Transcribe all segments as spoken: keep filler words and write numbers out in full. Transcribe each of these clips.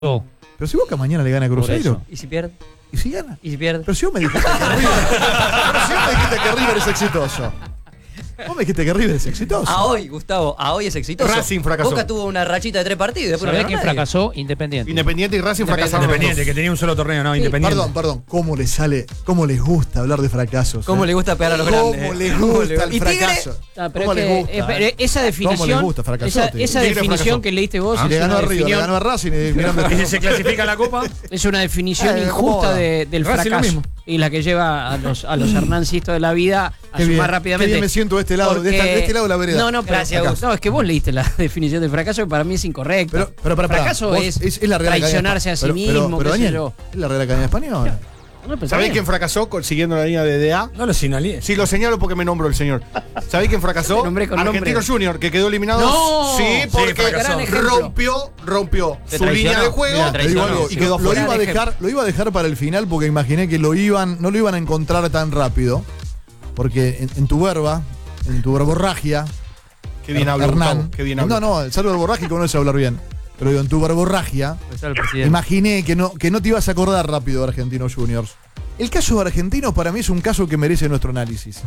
Oh. Pero si Boca mañana le gana a Cruzeiro. ¿Y si pierde? ¿Y si gana? ¿Y si pierde? Pero si vos me dijiste que River, pero si vos me dijiste que River es exitoso. Vos me dijiste que River es exitoso. A hoy, Gustavo, a hoy es exitoso. Racing fracasó. Boca tuvo una rachita de tres partidos y después no ¿Sabés ganó quién nadie. fracasó? Independiente. Independiente y Racing fracasaron. Independiente, que tenía un solo torneo, no, Independiente. Perdón, perdón. ¿Cómo les sale? ¿Cómo les gusta hablar de fracasos? ¿Cómo eh? le gusta pegar a los ¿Cómo grandes? les ¿Cómo gusta le- el ¿Y Tigre? fracaso? Ah, pero ¿Cómo es les que, gusta? eh, pero eh? esa definición, ¿Cómo les gusta? Fracasó, esa, Tigre. esa Tigre definición fracasó. que leíste vos Y es le una, ganó a River, le definición, ganó a Racing. Y mirá, ¿Y si se clasifica la Copa? es una definición Eh, injusta ¿cómo? de- del Racing lo fracaso mismo. y la que lleva a los, a los Hernancitos de la vida a Qué sumar bien, rápidamente. qué bien me siento de este lado, de esta- de este lado de la vereda. No, no, pero, Gracias, Gus. no, es que vos leíste la definición de fracaso que para mí es incorrecta. Pero, pero, pero, pero, fracaso vos- es, es, es la Real Academia traicionarse a sí pero- mismo, Pero, pero, qué sé Daniel, yo. es la Real Academia Española. No, pero ¿Sabéis está quién fracasó con- siguiendo la línea de D A? No lo señalé. Sí, lo señalo porque me nombro el señor. ¿Sabéis quién fracasó? Te nombré con Argentino nombre. Junior, que quedó eliminado. No. Sí, Sí, porque fracasó. Gran ejemplo. rompió, rompió Te su línea traicionó. de juego. Mira, Te digo traicionó. algo, Y lo, quedó lo fuera. iba a Gran dejar, lo iba a dejar para el final porque imaginé que lo iban, no lo iban a encontrar tan rápido. Porque en, en tu verba, en tu verborragia, Qué bien hablo, Hernán. Gustavo, qué bien hablo. No, no, el salvo verborrágico no es hablar bien. Pero digo, en tu verborragia, Pues el presidente. imaginé que no, que no te ibas a acordar rápido de Argentinos Juniors. El caso de Argentinos para mí es un caso que merece nuestro análisis.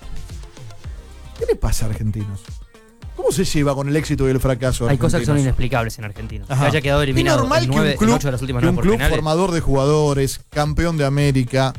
¿Qué le pasa a Argentinos? ¿Cómo se lleva con el éxito y el fracaso? Hay cosas que son Argentinos? inexplicables en Argentina. Que Ajá. haya quedado eliminado Es normal en que nueve, un club, en ocho de las últimas que un nueve por club penales. formador de jugadores, campeón de América,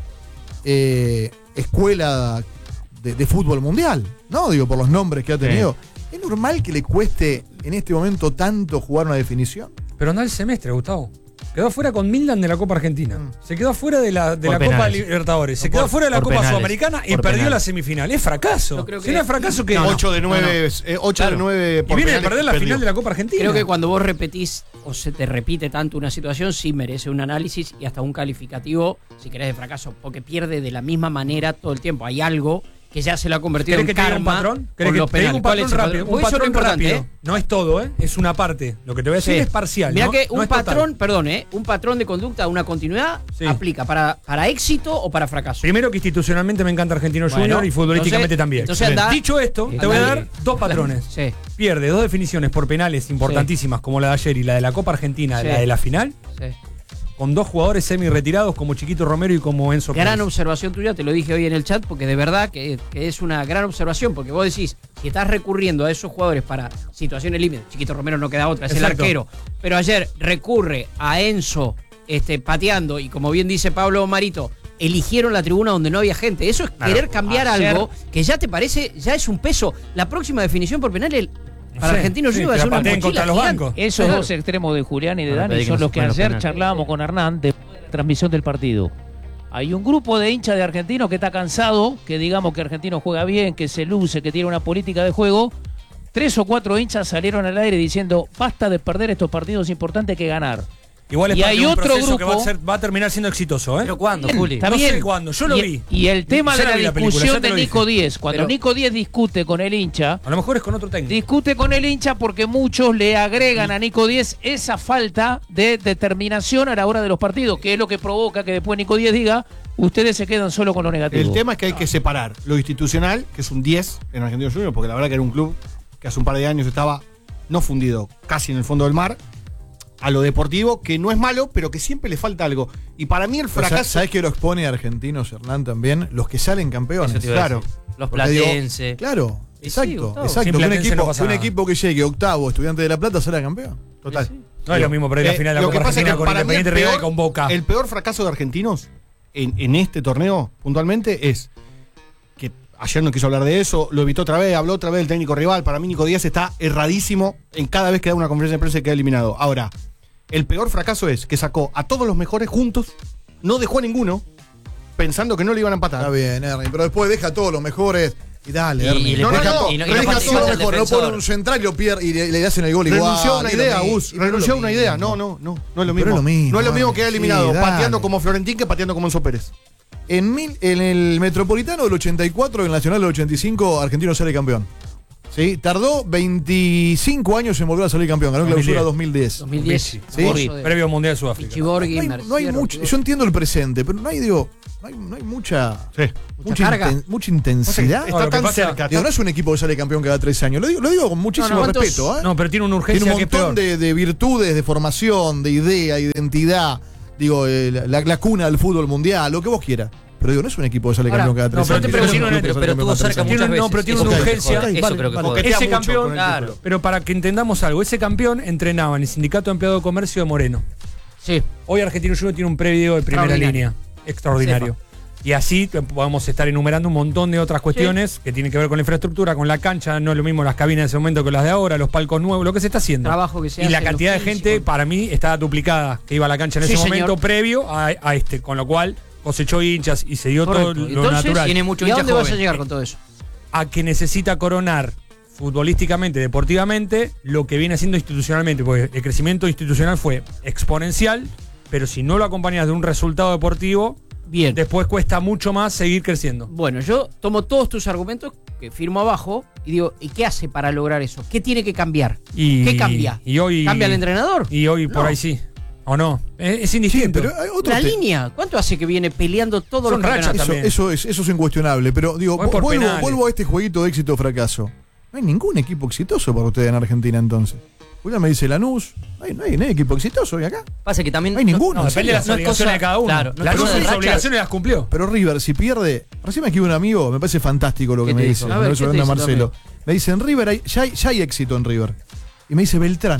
eh, escuela de, de fútbol mundial, ¿no? Digo, por los nombres que ha tenido. ¿Es normal que le cueste en este momento tanto jugar una definición? Pero anda el semestre, Gustavo. Quedó afuera con Milán de la Copa Argentina. Mm. Se quedó afuera de la, de Por la Copa penales. Libertadores. Se No, quedó por- afuera de la por Copa penales. Sudamericana y Por perdió penales. la semifinal. Es fracaso. Yo creo que- si no es fracaso, ¿qué? ocho de nueve, eh, ocho de Claro. nueve Y por viene de penales, perder la perdió. final de la Copa Argentina. Creo que cuando vos repetís o se te repite tanto una situación, sí merece un análisis y hasta un calificativo, si querés, de fracaso, porque pierde de la misma manera todo el tiempo. Hay algo que ya se lo ha convertido ¿Querés en que te diga un karma patrón? por ¿Querés que los te diga penales. un ¿Cuál patrón es el rápido? patrón? Un Eso es lo patrón importante, rápido. ¿eh? No es todo, ¿eh? Es una parte. Lo que te voy a decir Sí. es parcial. Mirá ¿no? que No un es total. patrón, perdón, ¿eh? un patrón de conducta, una continuidad, Sí. aplica para, para éxito o para fracaso. Primero que institucionalmente me encanta Argentino Bueno, Junior y futbolísticamente entonces- también. entonces anda- Dicho esto, te voy a dar dos patrones. Sí, Pierde dos definiciones por penales importantísimas como la de ayer y la de la Copa Argentina, Sí. la de la final, sí. con dos jugadores semi-retirados como Chiquito Romero y como Enzo Gran Pérez. observación tuya, te lo dije hoy en el chat, porque de verdad que, que es una gran observación, porque vos decís, si estás recurriendo a esos jugadores para situaciones límites, Chiquito Romero no queda otra, es Exacto. el arquero, pero ayer recurre a Enzo este, pateando, y como bien dice Pablo Marito, eligieron la tribuna donde no había gente. Eso es Claro. querer cambiar Ayer- algo que ya te parece, ya es un peso. La próxima definición por penales para Sí, Argentinos sí, Juniors va a que ser la una pateen mochila contra los gigante. bancos. Esos Claro. dos extremos de Julián y de Bueno, Dani pedí que son no los se que jueguen los ayer penales. charlábamos con Hernán de la transmisión del partido. Hay un grupo de hinchas de Argentinos que está cansado, que digamos que Argentino juega bien, que se luce, que tiene una política de juego. Tres o cuatro hinchas salieron al aire diciendo basta de perder estos partidos importantes que ganar. Igual es Y parte hay de un otro proceso que va a, grupo- ser- va a terminar siendo exitoso, ¿eh? ¿Pero cuándo, Juli? Está No bien. sé cuándo, yo lo y, vi. Y el tema Ya de la la vi la película, discusión ya te de lo Nico dije. Díez, cuando Pero- Nico Díez discute con el hincha, A lo mejor es con otro técnico. discute con el hincha porque muchos le agregan a Nico Díez esa falta de determinación a la hora de los partidos, que es lo que provoca que después Nico Díez diga, ustedes se quedan solo con lo negativo. El tema es que hay que separar lo institucional, que es un diez en Argentino Junior, porque la verdad que era un club que hace un par de años estaba no fundido, casi en el fondo del mar, a lo deportivo, que no es malo, pero que siempre le falta algo. Y para mí el Pero fracaso... ¿Sabes qué lo expone a Argentinos, Hernán, también? Los que salen campeones. Eso te iba a Claro. decir. Los Porque digo, platenses. Claro, Y sí, exacto, Gustavo. exacto. Sin Que un, Platense equipo, no pasa que un nada. equipo que llegue octavo, Estudiante de La Plata, será campeón. Total. No es lo mismo perder la Eh, final de la lo Copa que pasa es que Argentina con para mí el Independiente River peor- y con Boca. El peor fracaso de Argentinos en, en este torneo, puntualmente, es que ayer no quiso hablar de eso, lo evitó otra vez, habló otra vez del técnico rival. Para mí Nico Díaz está erradísimo en cada vez que da una conferencia de prensa y queda eliminado. Ahora, el peor fracaso es que sacó a todos los mejores juntos, no dejó a ninguno, pensando que no le iban a Está empatar. bien, Ernie, pero después deja a todos los mejores y dale, Y- Ernie. y le No, no, pone- no, y no- y no no deja a participa todos Todos el mejor, no defensor. pone un central y, lo pierde, y le, le hacen el gol igual. Renunció a una y es lo idea, mismo. Gus. Y no es lo Renunció a una mismo. idea. No, no, no. No es lo Pero mismo. es lo mismo, No es lo mismo Ernie. quedar eliminado Sí, dale. pateando como Florentín que pateando como Enzo Pérez. En, mil, en el Metropolitano del ochenta y cuatro, en el Nacional del ochenta y cinco, Argentino sale campeón. ¿Sí? Tardó veinticinco años en volver a salir campeón. Ganó clausura dos mil diez. dos mil diez. Sí. famoso de Previo Mundial de Sudáfrica. Pichiborghi, No hay, no hay Mercier, mucho. Ortigosa. Yo entiendo el presente, pero no hay, digo, no hay, no hay mucha, Sí. mucha, carga. inten- mucha intensidad. Está lo que tan pasa- cerca. Digo, no es un equipo que sale campeón cada tres años. Lo digo, lo digo con muchísimo No, no, ¿cuántos- respeto. ¿eh? No, pero tiene una Tiene urgencia un que es peor. montón de, de virtudes, de formación, de idea, identidad. Digo, eh, la, la cuna del fútbol mundial, lo que vos quieras. Pero digo, no es un equipo que sale Ahora, campeón cada tres no, pero años. te Es un pregunto, equipo que pero- sale pero campeón tuvo cada tres cerca años. Tiene muchas un- no, veces. pero tiene Eso una creo que urgencia. jode. Eso Vale, creo que vale. jode. Coquetea Ese mucho campeón, con el claro, título. pero para que entendamos algo, ese campeón entrenaba en el Sindicato de Empleado de Comercio de Moreno. Sí. Hoy Argentino Juniors tiene un predio de primera Extraordinario. línea. Extraordinario. Y así podemos estar enumerando un montón de otras cuestiones que tienen que ver con la infraestructura, con la cancha, no es lo mismo las cabinas de ese momento que las de ahora, los palcos nuevos, lo que se está haciendo. Trabajo que se y hace la en lo cantidad de físico. gente, para mí, está duplicada que iba a la cancha en Sí, ese señor. momento previo a, a este, con lo cual cosechó hinchas y se dio Correcto. todo lo Entonces, natural. Tiene mucho ¿Y a hincha dónde vas a joven. llegar con todo eso? A que necesita coronar futbolísticamente, deportivamente, lo que viene haciendo institucionalmente, porque el crecimiento institucional fue exponencial, pero si no lo acompañas de un resultado deportivo, Bien. después cuesta mucho más seguir creciendo. Bueno, yo tomo todos tus argumentos que firmo abajo y digo, ¿y qué hace para lograr eso? ¿Qué tiene que cambiar? Y, ¿Qué cambia? Y hoy, ¿Cambia el entrenador? Y hoy por No. ahí sí. ¿O no? Es, es Sí, indistinto. pero hay otro La te- línea. ¿Cuánto hace que viene peleando todos Son los rachas campeonatos? Eso, también. eso es, eso es incuestionable, pero digo, Fue por vuelvo, penales. vuelvo a este jueguito de éxito o fracaso. No hay ningún equipo exitoso para ustedes en Argentina entonces. Julián me dice Lanús, no hay, no hay, no hay equipo exitoso hoy acá. Pasa que también. No hay ninguno. No, depende de las no es obligaciones cosa- de cada uno. claro, no es la cosa luz de sus rachas. obligaciones las cumplió. Pero River, si pierde, recién me escribe un amigo, me parece fantástico lo que ¿Qué me te dice. dijo? A me ver, lo ¿qué te sorprende dice Marcelo. Me dice, en River hay- ya, hay, ya hay éxito en River. Y me dice Beltrán.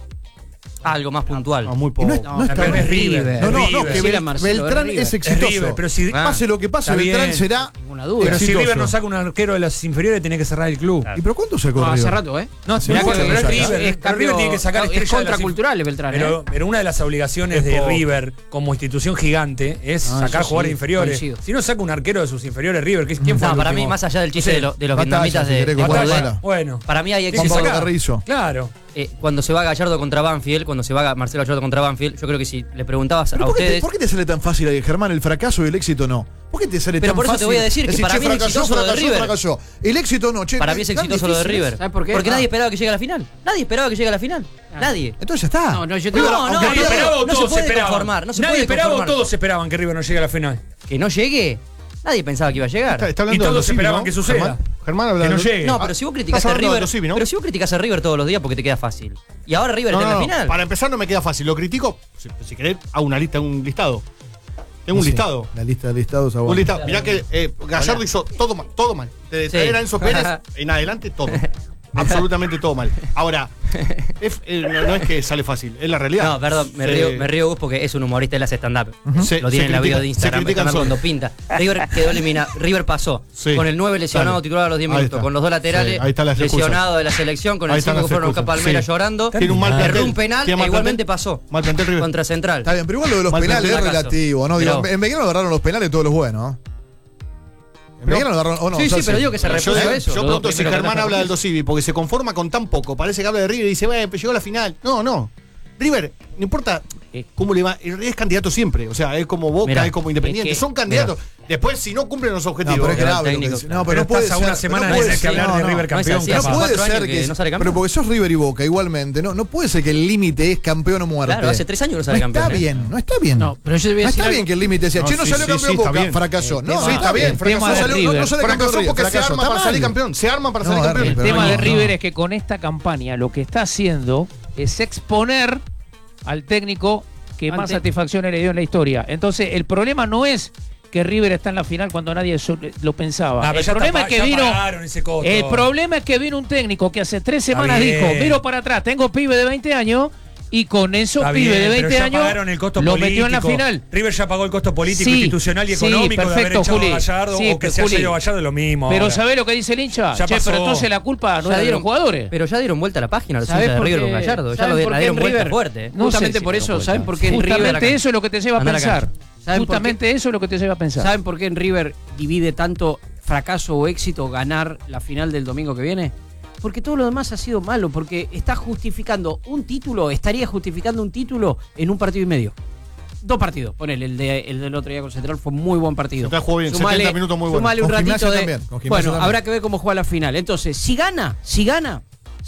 Algo más puntual. No, muy Y poco. no, es- no está pero mal. es River. No, no, no, River. que Sí, era Bel- Marcelo, Beltrán era River. es exitoso. Es River, pero si- pase lo que pase, Está Beltrán bien. será. Ninguna duda. Pero si exitoso. River no saca un arquero de las inferiores, tiene que cerrar el club. ¿Y pero cuánto sacó No, hace River? rato, ¿eh? No, Hace mirá mucho que- que pero es saca. River, Es pero cambio- River tiene que sacar es estrellas de las contracultural el Beltrán, ¿eh? Pero, pero una de las obligaciones Es de poco. River como institución gigante es Ah, sacar eso jugadores sí, inferiores. coincido. Si no saca un arquero de sus inferiores, River, ¿qué- ¿quién fue No, el para mí, último? más allá del chiste Sí. de, lo- de los Batalla, vietnamitas si de, querés, de con Guardiola, Guardiola. Bueno, para mí hay Tiene Juan que éxito. Pablo sacar. Carrizo. Claro. eh, cuando se va Gallardo contra Banfield, cuando se va Marcelo Gallardo contra Banfield, yo creo que si le preguntabas ¿Pero a por, qué te, ustedes. por qué te sale tan fácil ahí, Germán, el fracaso y el éxito no? ¿Por qué te sale Pero tan por eso te fácil? voy a decir que para che, mí es fracasó, exitoso lo de fracasó, River. fracasó. El éxito no, che. Para mí es tan exitoso lo de difícil River. es. ¿Sabes por qué? Porque Ah. nadie esperaba que llegue a la final. Nadie esperaba que llegue a la final. Ah. Nadie. Entonces ya está. No, no, yo te No, digo, no, aunque Nadie no, pierda- esperaba o no se todos puede esperaban. conformar, no se Nadie puede esperaba o conformar. todos esperaban que River no llegue a la final. Que no llegue. Nadie pensaba que iba a llegar. Está, está Y hablando todos de Dosivi, esperaban ¿no? que suceda. Germán, Germán habla Que no de- llegue. No, pero si vos criticás Estás a hablando de River. Dosivi, ¿no? Pero si vos criticás a River todos los días porque te queda fácil. Y ahora River No, está no, en no, la final. Para empezar no me queda fácil. Lo critico, si, si querés, hago una lista, un listado. Tengo un Sí, listado. La lista de listados Un aguanta. listado. Mirá que eh, Gallardo hizo todo mal, todo mal. Desde Sí. traer a Enzo Pérez en adelante, todo. Absolutamente todo mal. Ahora, es- eh, no, no es que sale fácil, es la realidad. No, perdón, me Se- río, me río Gus porque es un humorista y él hace stand-up. Se- Lo se tiene en la critica- video de Instagram, se critican stand-up solo. cuando pinta. River quedó eliminado, River pasó Sí. con el nueve lesionado Dale. titular a los diez Ahí minutos, está. con los dos laterales Sí, ahí están las excusas. lesionados de la selección, con Ahí el están cinco que las fueron a excusas. Palmeiras Sí. llorando. Tiene un mal Erró plantel. un penal Tiene e mal igualmente plantel. pasó Mal plantel River. contra Central. Está bien, pero igual lo de los Mal penales es plantel, relativo, ¿no? Digo, Pero- en Belgrano agarraron los penales todos los buenos. En Belgrano agarraron. ¿O no? Sí, sí, Salce. pero digo que se Yo, repuso yo, eso. yo los pregunto dos si primeros Germán que habla del atajan. Dosivi porque se conforma con tan poco. Parece que habla de River y dice, bueno, llegó a la final. No, no. River, no importa cómo le va, es candidato siempre. O sea, es como Boca, Mirá, es como Independiente. es que- Son candidatos. Después, si no cumplen los No, objetivos. pero es Era grave lo que técnico. dice. No, Pero pero no puede estás a ser. una semana no de puede tener que ser. hablar No, de no. River no es campeón. así, No hace capaz. puede cuatro ser años que, que no sale campeón. pero porque sos River y Boca igualmente, no, no puede ser que el límite es campeón o muerte. Claro, hace tres años no sale no campeón, Está ¿eh? bien, no está bien. No, pero yo te voy a No decir está algo. bien que el límite sea, No, che, no sí, salió sí, campeón sí, está Boca, bien. fracasó. El No, tema- sí, está bien, el fracasó. tema de salió- no, River. no sale campeón Fracasó River, porque se fracasó, arma está para salir mal. campeón. Se arma para No, salir Harry, campeón. El pero tema no, de no. River es que con esta campaña lo que está haciendo es exponer al técnico que más Ante- satisfacciones le dio en la historia. Entonces, el problema no es que River está en la final cuando nadie so- lo pensaba. Ah, pero el ya problema está- es que ya vino. pagaron ese costo. El problema es que vino un técnico que hace tres semanas bien. dijo: miro para atrás, tengo pibe de veinte años. Y con esos Está pibes bien, de pero veinte ya años pagaron el costo lo político. metió en la final. River ya pagó el costo político, Sí, institucional y sí, económico de haber perfecto, echado Juli. a Gallardo Sí, o que se Juli. haya ido Gallardo lo mismo. Pero ahora. ¿sabés lo que dice el hincha? Ya Che, pasó. pero entonces la culpa no Ya es de los dieron- jugadores. Pero ya dieron vuelta a la página los ¿Sabés hinchas de por River qué? con Gallardo. Ya ¿Saben lo por dieron, qué la dieron en vuelta River? fuerte. No Justamente sé si por lo eso, cuentan. ¿saben por qué en River? Justamente eso es lo que te lleva a Andá a la pensar. cancha. ¿Saben por qué? Justamente eso es lo que te lleva a pensar. ¿Saben por qué en River divide tanto fracaso o éxito ganar la final del domingo que viene? Porque todo lo demás ha sido malo, porque está justificando un título, estaría justificando un título en un partido y medio. Dos partidos, ponele, el, de, el del otro día con Central fue muy buen partido. Central jugó bien, setenta minutos muy buenos. Sumale un Con ratito Gimnasia de... también, con Gimnasia Bueno, también. habrá que ver cómo juega la final. Entonces, si gana, si gana,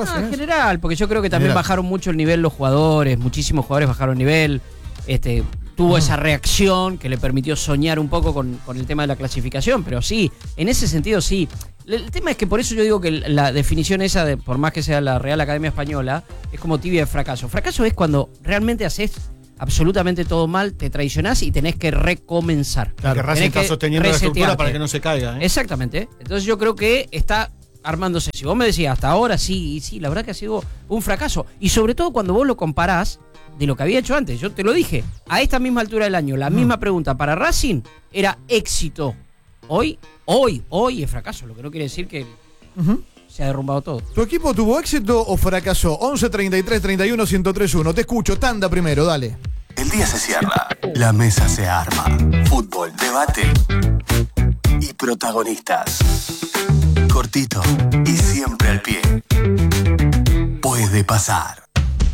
acuerdas? No, en Inés? general, porque yo creo que también General. bajaron mucho el nivel los jugadores, muchísimos jugadores bajaron nivel. Este, tuvo esa reacción que le permitió soñar un poco con, con el tema de la clasificación, pero sí, en ese sentido sí. El tema es que por eso yo digo que la definición esa, de, por más que sea la Real Academia Española, es como tibia de fracaso. Fracaso es cuando realmente haces absolutamente todo mal, te traicionás y tenés que recomenzar. Claro, que Racing está sosteniendo la estructura para que no se caiga. ¿eh? Exactamente. Entonces yo creo que está armándose. Si vos me decías hasta ahora, sí, sí, la verdad que ha sido un fracaso. Y sobre todo cuando vos lo comparás de lo que había hecho antes. Yo te lo dije, a esta misma altura del año, la uh-huh. misma pregunta para Racing era éxito. Hoy, hoy, hoy es fracaso, lo que no quiere decir que uh-huh. se ha derrumbado todo. ¿Tu equipo tuvo éxito o fracasó? once treinta y tres treinta y uno ciento tres uno. Te escucho, tanda primero, dale. El día se cierra, la mesa se arma. Fútbol, debate y protagonistas. Cortito y siempre al pie. Puede pasar.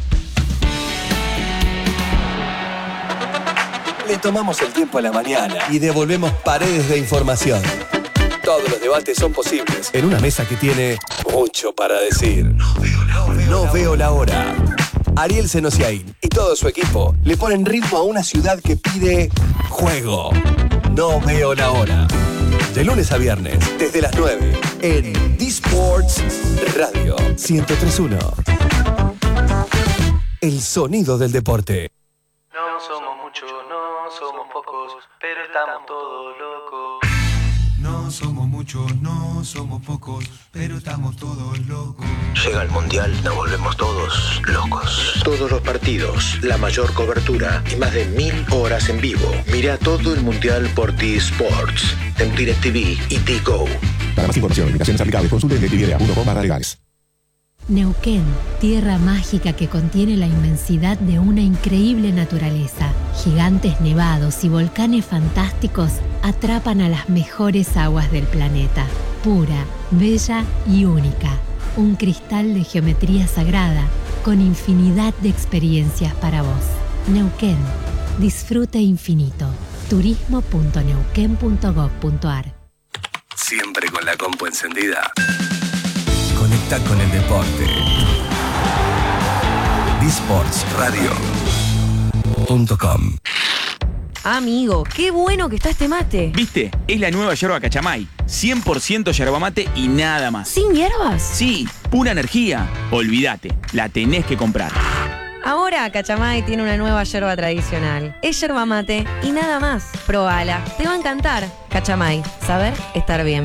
Le tomamos el tiempo a la mañana y devolvemos paredes de información. Todos los debates son posibles en una mesa que tiene mucho para decir. No veo la hora. No veo la hora. Ariel Senosiaín y todo su equipo le ponen ritmo a una ciudad que pide juego. No veo la hora. De lunes a viernes, desde las nueve, en D-Sports Radio ciento tres punto uno. El sonido del deporte. No somos muchos, no somos pocos, pero estamos todos locos. No somos muchos, no somos pocos, pero estamos todos locos. Llega el Mundial, nos volvemos todos locos. Todos los partidos, la mayor cobertura y más de mil horas en vivo. Mira todo el Mundial por T-Sports, en DirecTV y T-Go. Para más información, limitaciones aplicables, consulte en directv punto com barra legales. Neuquén, tierra mágica que contiene la inmensidad de una increíble naturaleza. Gigantes nevados y volcanes fantásticos atrapan a las mejores aguas del planeta. Pura, bella y única. Un cristal de geometría sagrada con infinidad de experiencias para vos. Neuquén, disfrute infinito. turismo punto neuquén punto gob punto ar. Siempre con la compu encendida. Conecta con el deporte. D Sports Radio punto com. Amigo, qué bueno que está este mate. ¿Viste? Es la nueva yerba Cachamay. cien por ciento yerba mate y nada más. ¿Sin hierbas? Sí, pura energía. Olvídate, la tenés que comprar. Ahora Cachamay tiene una nueva yerba tradicional. Es yerba mate y nada más. Probala, te va a encantar. Cachamay, saber estar bien.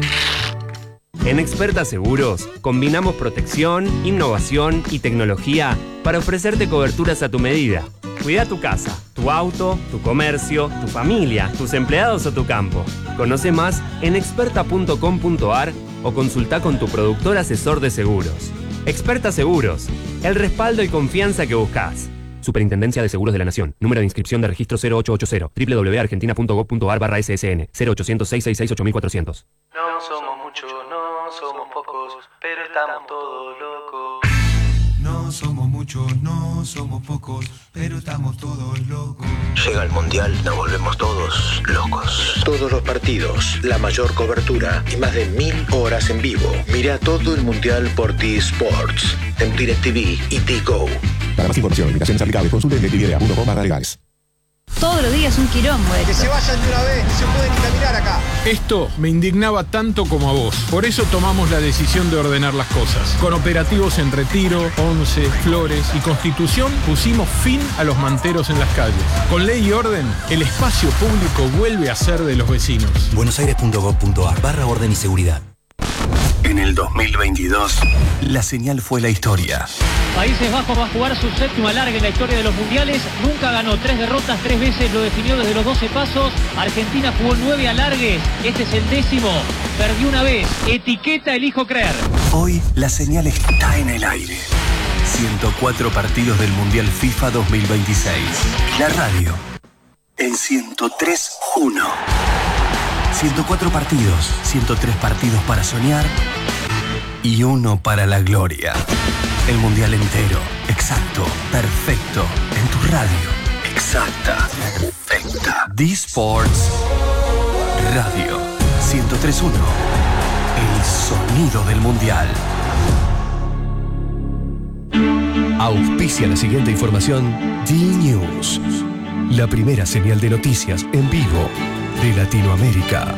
En Experta Seguros, combinamos protección, innovación y tecnología para ofrecerte coberturas a tu medida. Cuida tu casa, tu auto, tu comercio, tu familia, tus empleados o tu campo. Conoce más en experta punto com punto ar o consulta con tu productor asesor de seguros. Experta Seguros, el respaldo y confianza que buscas. Superintendencia de Seguros de la Nación. Número de inscripción de registro cero ocho ocho cero. doble u doble u doble u punto argentina punto gob punto ar barra ese ese ene. cero ochocientos seis seis seis ocho mil cuatrocientos. No somos muchos, no somos pocos, pero estamos todos locos. No somos muchos, no somos pocos, pero estamos todos locos. Llega el Mundial, nos volvemos todos locos. Todos los partidos, la mayor cobertura y más de mil horas en vivo. Mira todo el Mundial por T-Sports, en DirecTV y T-Go. Para más información, limitaciones aplicables, consulte en directv punto com barra legales. Todos los días un quilombo. Que se vayan de una vez, no se pueden ni caminar acá. Esto me indignaba tanto como a vos. Por eso tomamos la decisión de ordenar las cosas. Con operativos en Retiro, Once, Flores y Constitución pusimos fin a los manteros en las calles. Con ley y orden, el espacio público vuelve a ser de los vecinos. buenosaires punto gob punto ar barra orden y seguridad. En el dos mil veintidós, la señal fue la historia. Países Bajos va a jugar su séptimo alargue en la historia de los mundiales. Nunca ganó, tres derrotas, tres veces lo definió desde los doce pasos. Argentina jugó nueve alargues, este es el décimo. Perdió una vez, etiqueta elijo creer. Hoy la señal está en el aire. ciento cuatro partidos del Mundial FIFA dos mil veintiséis. La radio en ciento tres punto uno. ciento cuatro partidos, ciento tres partidos para soñar y uno para la gloria. El Mundial entero, exacto, perfecto, en tu radio. Exacta, perfecta. D-Sports Radio ciento tres punto uno. El sonido del Mundial. Auspicia la siguiente información D-News. la primera señal de noticias en vivo de Latinoamérica.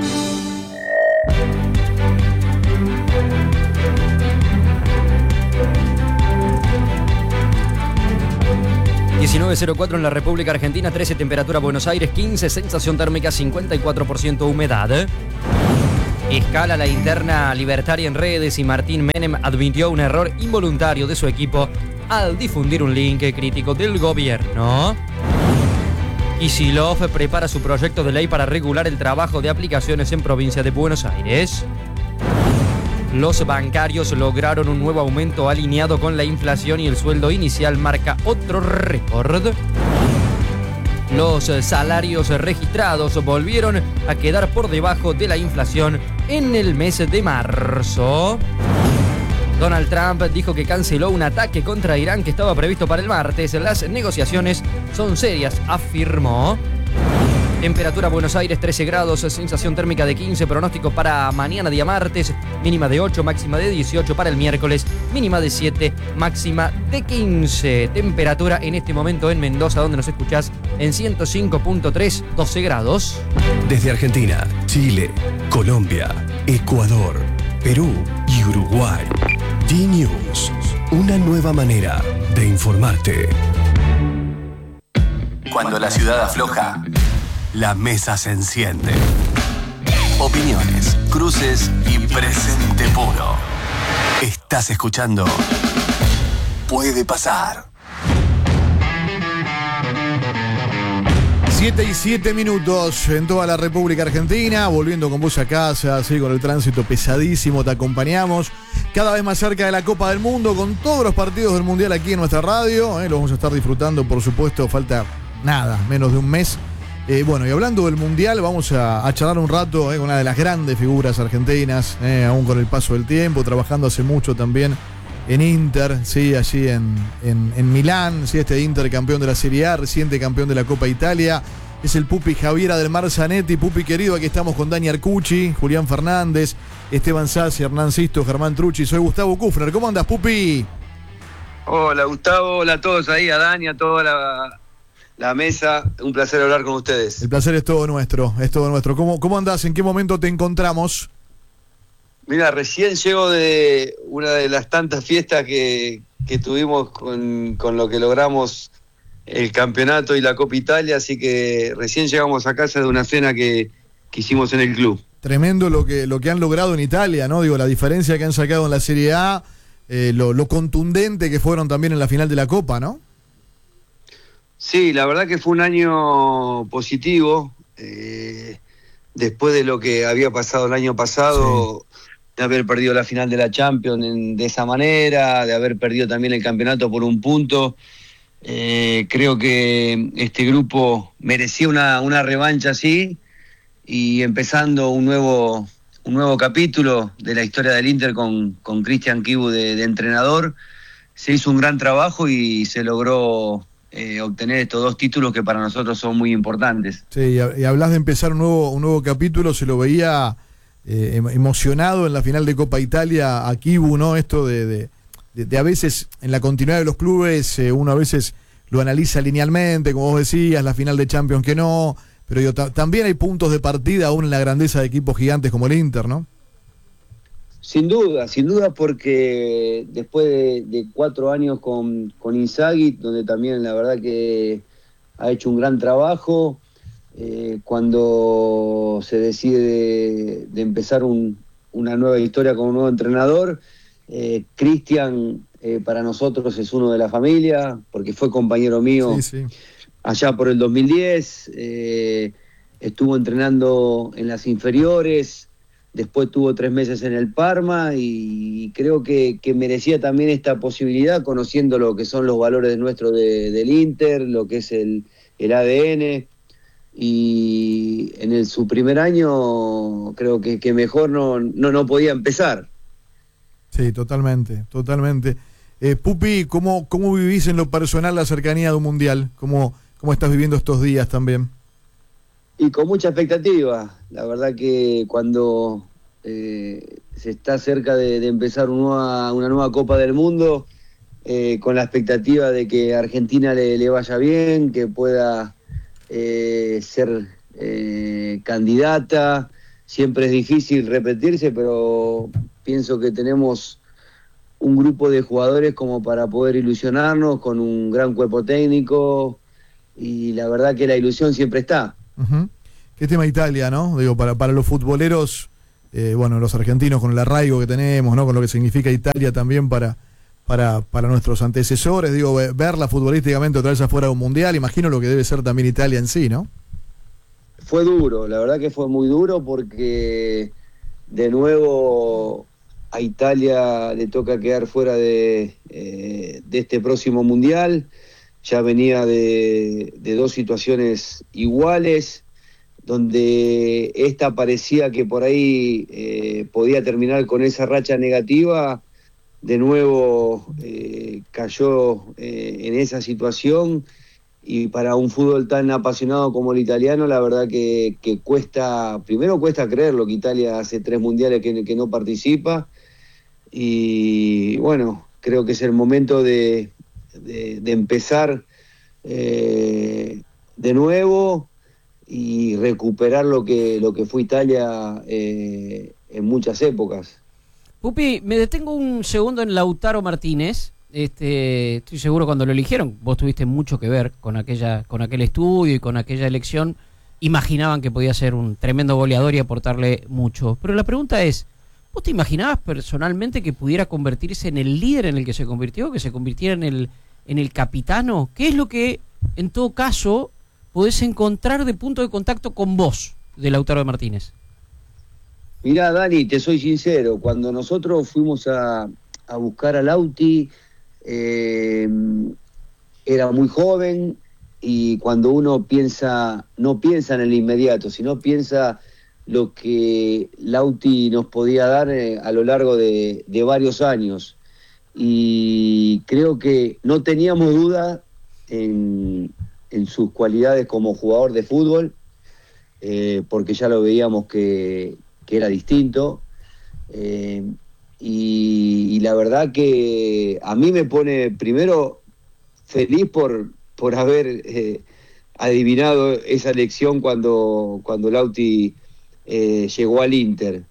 diecinueve cero cuatro en la República Argentina, trece temperatura Buenos Aires, quince sensación térmica, cincuenta y cuatro por ciento humedad. Escala la interna libertaria en redes y Martín Menem admitió un error involuntario de su equipo al difundir un link crítico del gobierno. Kicillof prepara su proyecto de ley para regular el trabajo de aplicaciones en provincia de Buenos Aires. Los bancarios lograron un nuevo aumento alineado con la inflación y el sueldo inicial marca otro récord. Los salarios registrados volvieron a quedar por debajo de la inflación en el mes de marzo. Donald Trump dijo que canceló un ataque contra Irán que estaba previsto para el martes. Las negociaciones son serias, afirmó. Temperatura Buenos Aires trece grados, sensación térmica de quince, pronóstico para mañana día martes, mínima de ocho, máxima de dieciocho para el miércoles, mínima de siete, máxima de quince. Temperatura en este momento en Mendoza, donde nos escuchás, en ciento cinco punto tres, doce grados. Desde Argentina, Chile, Colombia, Ecuador, Perú y Uruguay. D-News, una nueva manera de informarte. Cuando la ciudad afloja, la mesa se enciende. Opiniones, cruces y presente puro. Estás escuchando Puede Pasar. siete y siete minutos en toda la República Argentina, volviendo con vos a casa, así con el tránsito pesadísimo, te acompañamos cada vez más cerca de la Copa del Mundo, con todos los partidos del Mundial aquí en nuestra radio, eh, lo vamos a estar disfrutando, por supuesto, falta nada, menos de un mes. Eh, bueno, y hablando del Mundial, vamos a, a charlar un rato eh, con una de las grandes figuras argentinas, eh, aún con el paso del tiempo, trabajando hace mucho también en Inter, sí, allí en, en, en Milán, sí, este Inter campeón de la Serie A, reciente campeón de la Copa Italia, es el Pupi Javiera del Mar Zanetti. Pupi querido, aquí estamos con Dani Arcucci, Julián Fernández, Esteban Sassi, Hernán Sisto, Germán Trucci, soy Gustavo Kufner. ¿Cómo andas, Pupi? Hola, Gustavo, hola a todos ahí, a Dani, a toda la, la mesa, un placer hablar con ustedes. El placer es todo nuestro, es todo nuestro. ¿Cómo, cómo andás? ¿En qué momento te encontramos? Mira, recién llego de una de las tantas fiestas que, que tuvimos con, con lo que logramos el campeonato y la Copa Italia, así que recién llegamos a casa de una cena que, que hicimos en el club. Tremendo lo que, lo que han logrado en Italia, ¿no? Digo, la diferencia que han sacado en la Serie A, eh, lo, lo contundente que fueron también en la final de la Copa, ¿no? Sí, la verdad que fue un año positivo, eh, después de lo que había pasado el año pasado... Sí. De haber perdido la final de la Champions en, de esa manera, de haber perdido también el campeonato por un punto. Eh, creo que este grupo merecía una, una revancha así, y empezando un nuevo, un nuevo capítulo de la historia del Inter con, con Cristian Chivu de, de entrenador. Se hizo un gran trabajo y se logró eh, obtener estos dos títulos que para nosotros son muy importantes. Sí, y, y hablas de empezar un nuevo, un nuevo capítulo, se lo veía... Eh, emocionado en la final de Copa Italia a Chivu, ¿no? Esto de, de, de, de a veces en la continuidad de los clubes eh, uno a veces lo analiza linealmente, como vos decías, la final de Champions que no, pero yo, ta- también hay puntos de partida aún en la grandeza de equipos gigantes como el Inter, ¿no? Sin duda, sin duda, porque después de, de cuatro años con, con Inzaghi, donde también la verdad que ha hecho un gran trabajo. Eh, cuando se decide de, de empezar un, una nueva historia con un nuevo entrenador, eh, Cristian eh, para nosotros es uno de la familia, porque fue compañero mío sí, sí. allá por el dos mil diez, eh, estuvo entrenando en las inferiores, después tuvo tres meses en el Parma, y creo que, que merecía también esta posibilidad, conociendo lo que son los valores nuestros de, del Inter, lo que es el, el A D N. Y en el, su primer año creo que, que mejor no, no, no podía empezar. Sí, totalmente, totalmente. Eh, Pupi, ¿cómo, ¿cómo vivís en lo personal la cercanía de un mundial? ¿Cómo, cómo estás viviendo estos días también? Y con mucha expectativa. La verdad que cuando eh, se está cerca de, de empezar una nueva, una nueva Copa del Mundo, eh, con la expectativa de que a Argentina le, le vaya bien, que pueda eh, ser eh, candidata. Siempre es difícil repetirse, pero pienso que tenemos un grupo de jugadores como para poder ilusionarnos, con un gran cuerpo técnico, y la verdad que la ilusión siempre está. Uh-huh. ¿Qué tema Italia, no? Digo, para, para los futboleros, eh, bueno, los argentinos, con el arraigo que tenemos, ¿no? Con lo que significa Italia también para, para, para nuestros antecesores, digo, verla futbolísticamente otra vez afuera de un mundial, imagino lo que debe ser también Italia en sí, ¿no? Fue duro, la verdad que fue muy duro, porque de nuevo a Italia le toca quedar fuera de, eh, de este próximo mundial. Ya venía de, de dos situaciones iguales, donde esta parecía que por ahí eh, podía terminar con esa racha negativa. De nuevo eh, cayó eh, en esa situación, y para un fútbol tan apasionado como el italiano, la verdad que, que cuesta, primero cuesta creerlo, que Italia hace tres mundiales que, que no participa, y bueno, creo que es el momento de, de, de empezar eh, de nuevo y recuperar lo que, lo que fue Italia eh, en muchas épocas. Pupi, me detengo un segundo en Lautaro Martínez. Este, estoy seguro cuando lo eligieron, vos tuviste mucho que ver con aquella, con aquel estudio y con aquella elección. Imaginaban que podía ser un tremendo goleador y aportarle mucho. Pero la pregunta es, ¿vos te imaginabas personalmente que pudiera convertirse en el líder en el que se convirtió, que se convirtiera en el, en el capitano? ¿Qué es lo que, en todo caso, podés encontrar de punto de contacto con vos, de Lautaro Martínez? Mirá, Dani, te soy sincero, cuando nosotros fuimos a, a buscar a Lauti, eh, era muy joven, y cuando uno piensa, no piensa en el inmediato, sino piensa lo que Lauti nos podía dar eh, a lo largo de, de varios años. Y creo que no teníamos duda en, en sus cualidades como jugador de fútbol, eh, porque ya lo veíamos que, que era distinto. Eh, y, y la verdad que a mí me pone primero feliz por, por haber eh, adivinado esa elección cuando, cuando Lauti eh, llegó al Inter.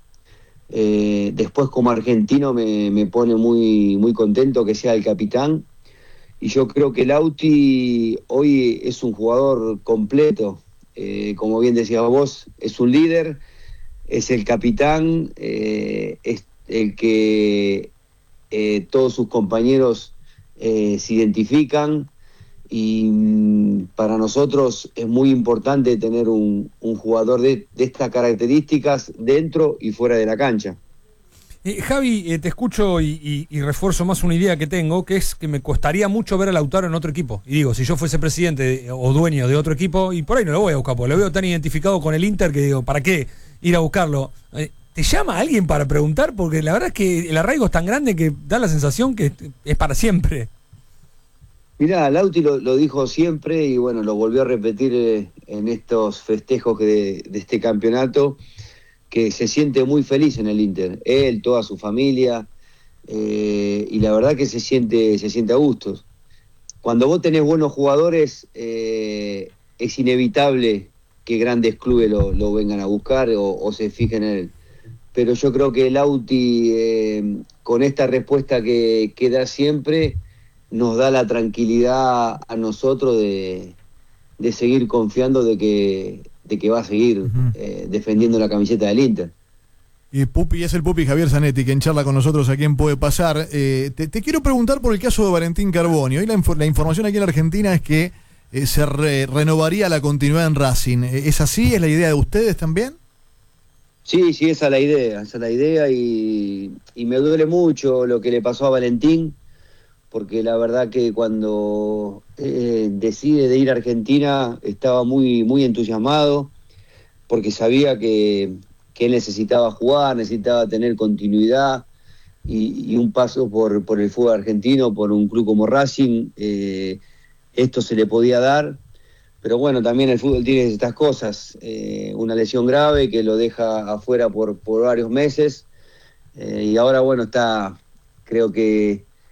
Eh, después, como argentino, me, me pone muy, muy contento que sea el capitán, y yo creo que Lauti hoy es un jugador completo. Eh, como bien decías vos, es un líder, es el capitán, eh, es el que eh, todos sus compañeros eh, se identifican, y mm, para nosotros es muy importante tener un, un jugador de, de estas características dentro y fuera de la cancha. Eh, Javi, eh, te escucho y, y, y refuerzo más una idea que tengo, que es que me costaría mucho ver a Lautaro en otro equipo. Y digo, si yo fuese presidente o dueño de otro equipo, y por ahí no lo voy a buscar, porque lo veo tan identificado con el Inter que digo, ¿para qué ir a buscarlo? Eh, ¿Te llama alguien para preguntar? Porque la verdad es que el arraigo es tan grande que da la sensación que es para siempre. Mirá, Lauti lo, lo dijo siempre, y bueno, lo volvió a repetir eh, en estos festejos de, de este campeonato, que se siente muy feliz en el Inter, él, toda su familia, eh, y la verdad que se siente, se siente a gusto. Cuando vos tenés buenos jugadores, eh, es inevitable que grandes clubes lo, lo vengan a buscar o, o se fijen en él. Pero yo creo que Lauti, eh, con esta respuesta que, que da siempre, nos da la tranquilidad a nosotros de, de seguir confiando de que, de que va a seguir uh-huh. eh, defendiendo la camiseta del Inter. Y Pupi es el Pupi Javier Zanetti, quien charla con nosotros a Quién Puede Pasar. Eh, te, te quiero preguntar por el caso de Valentín Carboni. Hoy la, inf- la información aquí en la Argentina es que eh, se re- renovaría la continuidad en Racing. ¿Es así? ¿Es la idea de ustedes también? Sí, sí, esa es la idea, esa es la idea, y, y me duele mucho lo que le pasó a Valentín, porque la verdad que cuando eh, decide de ir a Argentina estaba muy, muy entusiasmado, porque sabía que, que él necesitaba jugar, necesitaba tener continuidad, y, y un paso por, por el fútbol argentino, por un club como Racing, eh, esto se le podía dar. Pero bueno, también el fútbol tiene estas cosas, eh, una lesión grave que lo deja afuera por, por varios meses, eh, y ahora bueno, está, creo que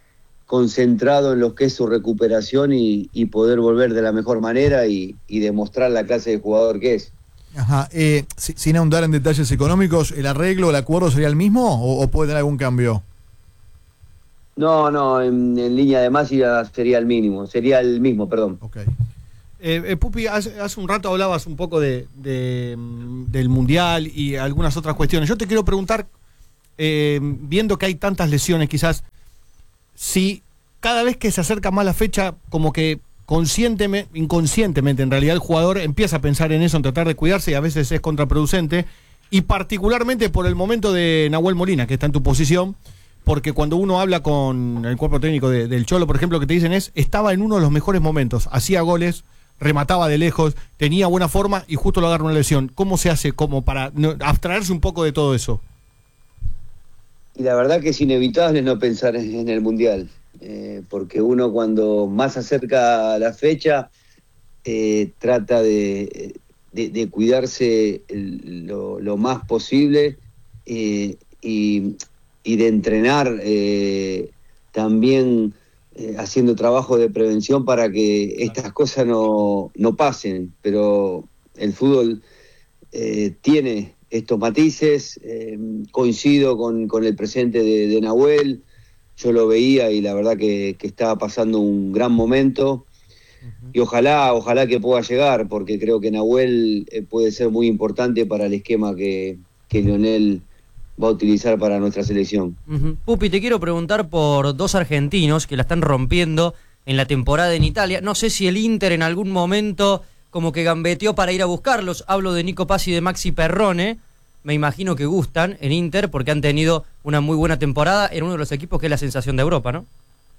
concentrado en lo que es su recuperación y, y poder volver de la mejor manera y, y demostrar la clase de jugador que es. Ajá, eh, si- sin ahondar en detalles económicos, ¿el arreglo, el acuerdo sería el mismo o, o puede tener algún cambio? No, no, en, en línea de más ya sería el mínimo, sería el mismo, perdón. Eh, eh, Pupi, hace, hace un rato hablabas un poco de, de, mm, del Mundial y algunas otras cuestiones. Yo te quiero preguntar, eh, viendo que hay tantas lesiones quizás, si cada vez que se acerca más la fecha, como que conscientemente, inconscientemente en realidad el jugador empieza a pensar en eso, en tratar de cuidarse y a veces es contraproducente, y particularmente por el momento de Nahuel Molina, que está en tu posición, porque cuando uno habla con el cuerpo técnico de- del Cholo, por ejemplo, que te dicen es, estaba en uno de los mejores momentos, hacía goles, remataba de lejos, tenía buena forma y justo lo agarra una lesión. ¿Cómo se hace como para no, abstraerse un poco de todo eso? Y la verdad que es inevitable no pensar en, en el Mundial, eh, porque uno cuando más se acerca a la fecha eh, trata de, de- de cuidarse el- lo, lo más posible eh, y, y de entrenar eh, también eh, haciendo trabajo de prevención para que estas cosas no, no pasen, pero el fútbol eh, tiene estos matices, eh, coincido con, con el presente de, de Nahuel, yo lo veía y la verdad que, que estaba pasando un gran momento y ojalá, ojalá que pueda llegar, porque creo que Nahuel eh, puede ser muy importante para el esquema que, que Lionel va a utilizar para nuestra selección. Ujú. Pupi, te quiero preguntar por dos argentinos que la están rompiendo en la temporada en Italia. No sé si el Inter en algún momento como que gambeteó para ir a buscarlos. Hablo de Nico Paz y de Maxi Perrone. Me imagino que gustan en Inter porque han tenido una muy buena temporada en uno de los equipos que es la sensación de Europa, ¿no?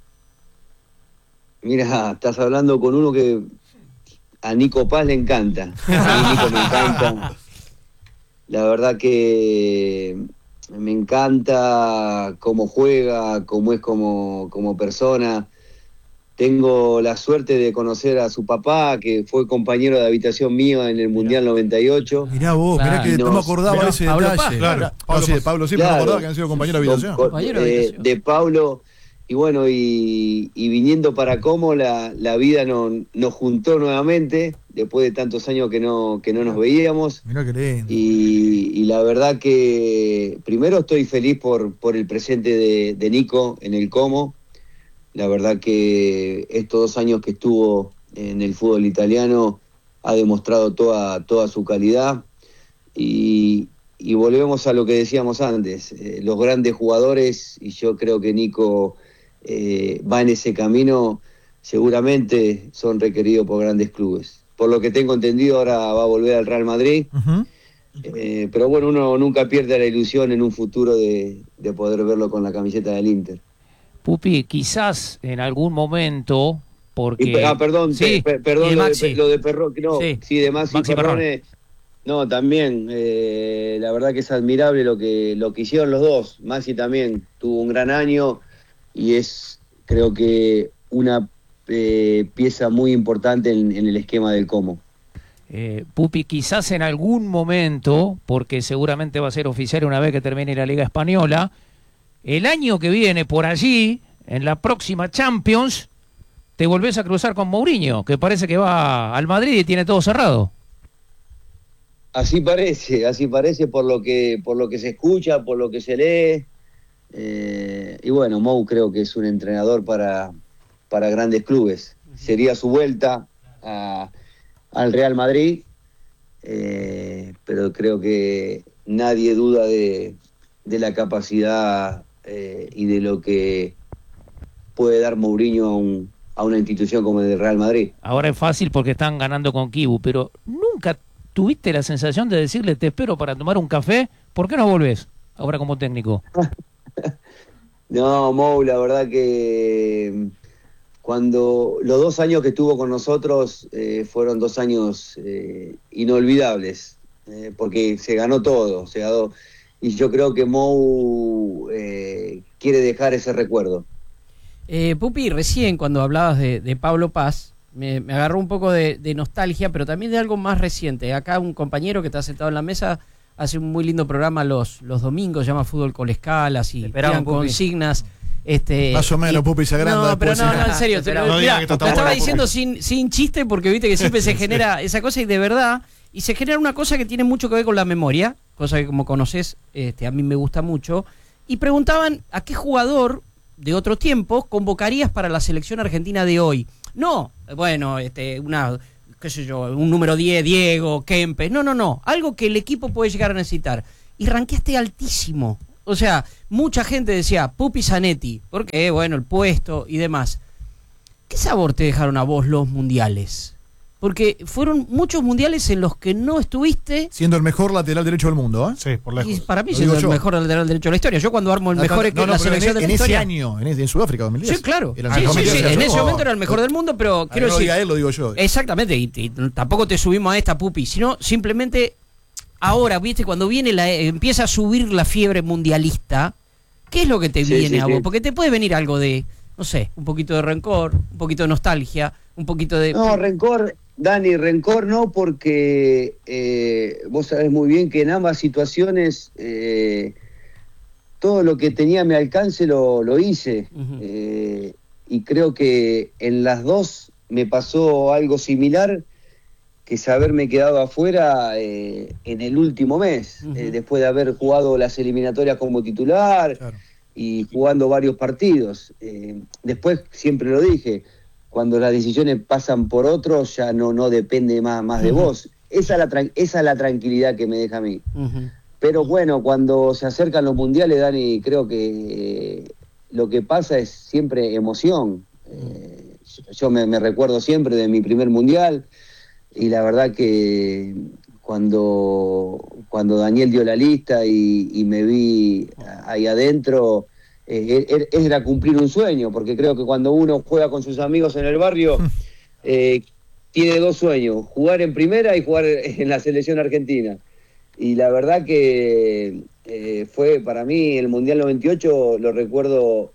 Mira, estás hablando con uno que a Nico Paz le encanta. A mí Nico me encanta. La verdad que me encanta cómo juega, cómo es como, como persona. Tengo la suerte de conocer a su papá, que fue compañero de habitación mío en el Mundial noventa y ocho. Mirá vos, mirá que Y no nos- me acordaba Mirá, de ese Pablo detalle. Paz, Claro, claro. Pablo, sí, Pablo sí, pero no me acordaba que han sido compañeros de habitación. Con- con- eh, de Pablo, y bueno, y, y viniendo para Como, la, la vida no- nos juntó nuevamente, después de tantos años que no, que no nos veíamos. Mirá qué lindo. Y, y la verdad que primero estoy feliz por, por el presente de, de Nico en el Como. La verdad que estos dos años que estuvo en el fútbol italiano ha demostrado toda, toda su calidad. Y, y volvemos a lo que decíamos antes, eh, los grandes jugadores, y yo creo que Nico eh, va en ese camino, seguramente son requeridos por grandes clubes. Por lo que tengo entendido, ahora va a volver al Real Madrid. Eh, pero bueno, uno nunca pierde la ilusión en un futuro de, de poder verlo con la camiseta del Inter. Pupi, quizás en algún momento, porque... Y, pe- ah, perdón, Sí, pe- perdón y de lo, de, Maxi. Pe- lo de Perrone, no, Sí. sí, de Maxi, Maxi Perrone, no, también, eh, la verdad que es admirable lo que, lo que hicieron los dos. Maxi también tuvo un gran año y es, creo que, una eh, pieza muy importante en, en el esquema del Como. Eh, Pupi, quizás en algún momento, porque seguramente va a ser oficial una vez que termine la Liga Española, el año que viene, por allí, en la próxima Champions, te volvés a cruzar con Mourinho, que parece que va al Madrid y tiene todo cerrado. Así parece, así parece por lo que, por lo que se escucha, por lo que se lee. Eh, y bueno, Mou creo que es un entrenador para, para grandes clubes. Sería su vuelta a, al Real Madrid, eh, pero creo que nadie duda de, de la capacidad eh, y de lo que puede dar Mourinho a, un, a una institución como el Real Madrid. Ahora es fácil porque están ganando con Kibu, pero nunca tuviste la sensación de decirle te espero para tomar un café, ¿por qué no volvés ahora como técnico? No, Mou, la verdad que cuando los dos años que estuvo con nosotros eh, fueron dos años eh, inolvidables, eh, porque se ganó todo, se ganó, y yo creo que Mou eh, quiere dejar ese recuerdo. Eh, Pupi, recién cuando hablabas de, de Pablo Paz, me, me agarró un poco de, de nostalgia, pero también de algo más reciente. Acá un compañero que está sentado en la mesa hace un muy lindo programa los, los domingos, se llama Fútbol con Escalas y esperamos, tiran Pupi. consignas. Este, Más o menos, y- Pupi se agranda. No, pero después, no, sí. no, en serio. te- No mirá, diga que esto está te estaba bueno, diciendo Pupi. sin, sin chiste porque viste que siempre se genera esa cosa y de verdad. Y se genera una cosa que tiene mucho que ver con la memoria, cosa que como conoces, este, a mí me gusta mucho. Y preguntaban a qué jugador de otros tiempos convocarías para la selección argentina de hoy. No, bueno, este, una, qué sé yo, un número diez, Diego, Kempes. No, no, no. Algo que el equipo puede llegar a necesitar. Y ranqueaste altísimo. O sea, mucha gente decía Pupi Zanetti, porque, bueno, el puesto y demás. ¿Qué sabor te dejaron a vos los mundiales? Porque fueron muchos mundiales en los que no estuviste. Siendo el mejor lateral derecho del mundo, ¿eh? Sí, por lejos. Y para mí Lo siendo digo el yo. mejor lateral derecho de la historia. Yo cuando armo el No, mejor no, equipo no, de la pero en, selección de la en ese historia. año, en, ese- en Sudáfrica dos mil diez. Sí, claro. Era el Sí, mejor sí, sí, mundial. en ese Oh. momento era el mejor del mundo, pero quiero no lo decir. diga él, lo digo yo. Exactamente, y, y tampoco te subimos a esta, Pupi, sino simplemente ahora, viste, cuando viene la, empieza a subir la fiebre mundialista, ¿qué es lo que te Sí, viene sí, a sí. vos? Porque te puede venir algo de, no sé, un poquito de rencor, un poquito de nostalgia, un poquito de. No, rencor, Dani, rencor no, porque eh, vos sabés muy bien que en ambas situaciones eh, todo lo que tenía a mi alcance lo, lo hice. Ujú. Eh, y creo que en las dos me pasó algo similar, que es haberme quedado afuera eh, en el último mes, Ujú. eh, después de haber jugado las eliminatorias como titular Claro. y jugando varios partidos. Eh, después, siempre lo dije, cuando las decisiones pasan por otros, ya no, no depende más, más de Ujú. vos. Esa es, la, tran- esa es la tranquilidad que me deja a mí. Ujú. Pero bueno, cuando se acercan los mundiales, Dani, creo que eh, lo que pasa es siempre emoción. Eh, yo me, me recuerdo siempre de mi primer mundial y la verdad que cuando, cuando Daniel dio la lista y, y me vi ahí adentro, eh, er- era cumplir un sueño, porque creo que cuando uno juega con sus amigos en el barrio, eh, tiene dos sueños, jugar en primera y jugar en la selección argentina. Y la verdad que eh, fue para mí el Mundial noventa y ocho, lo recuerdo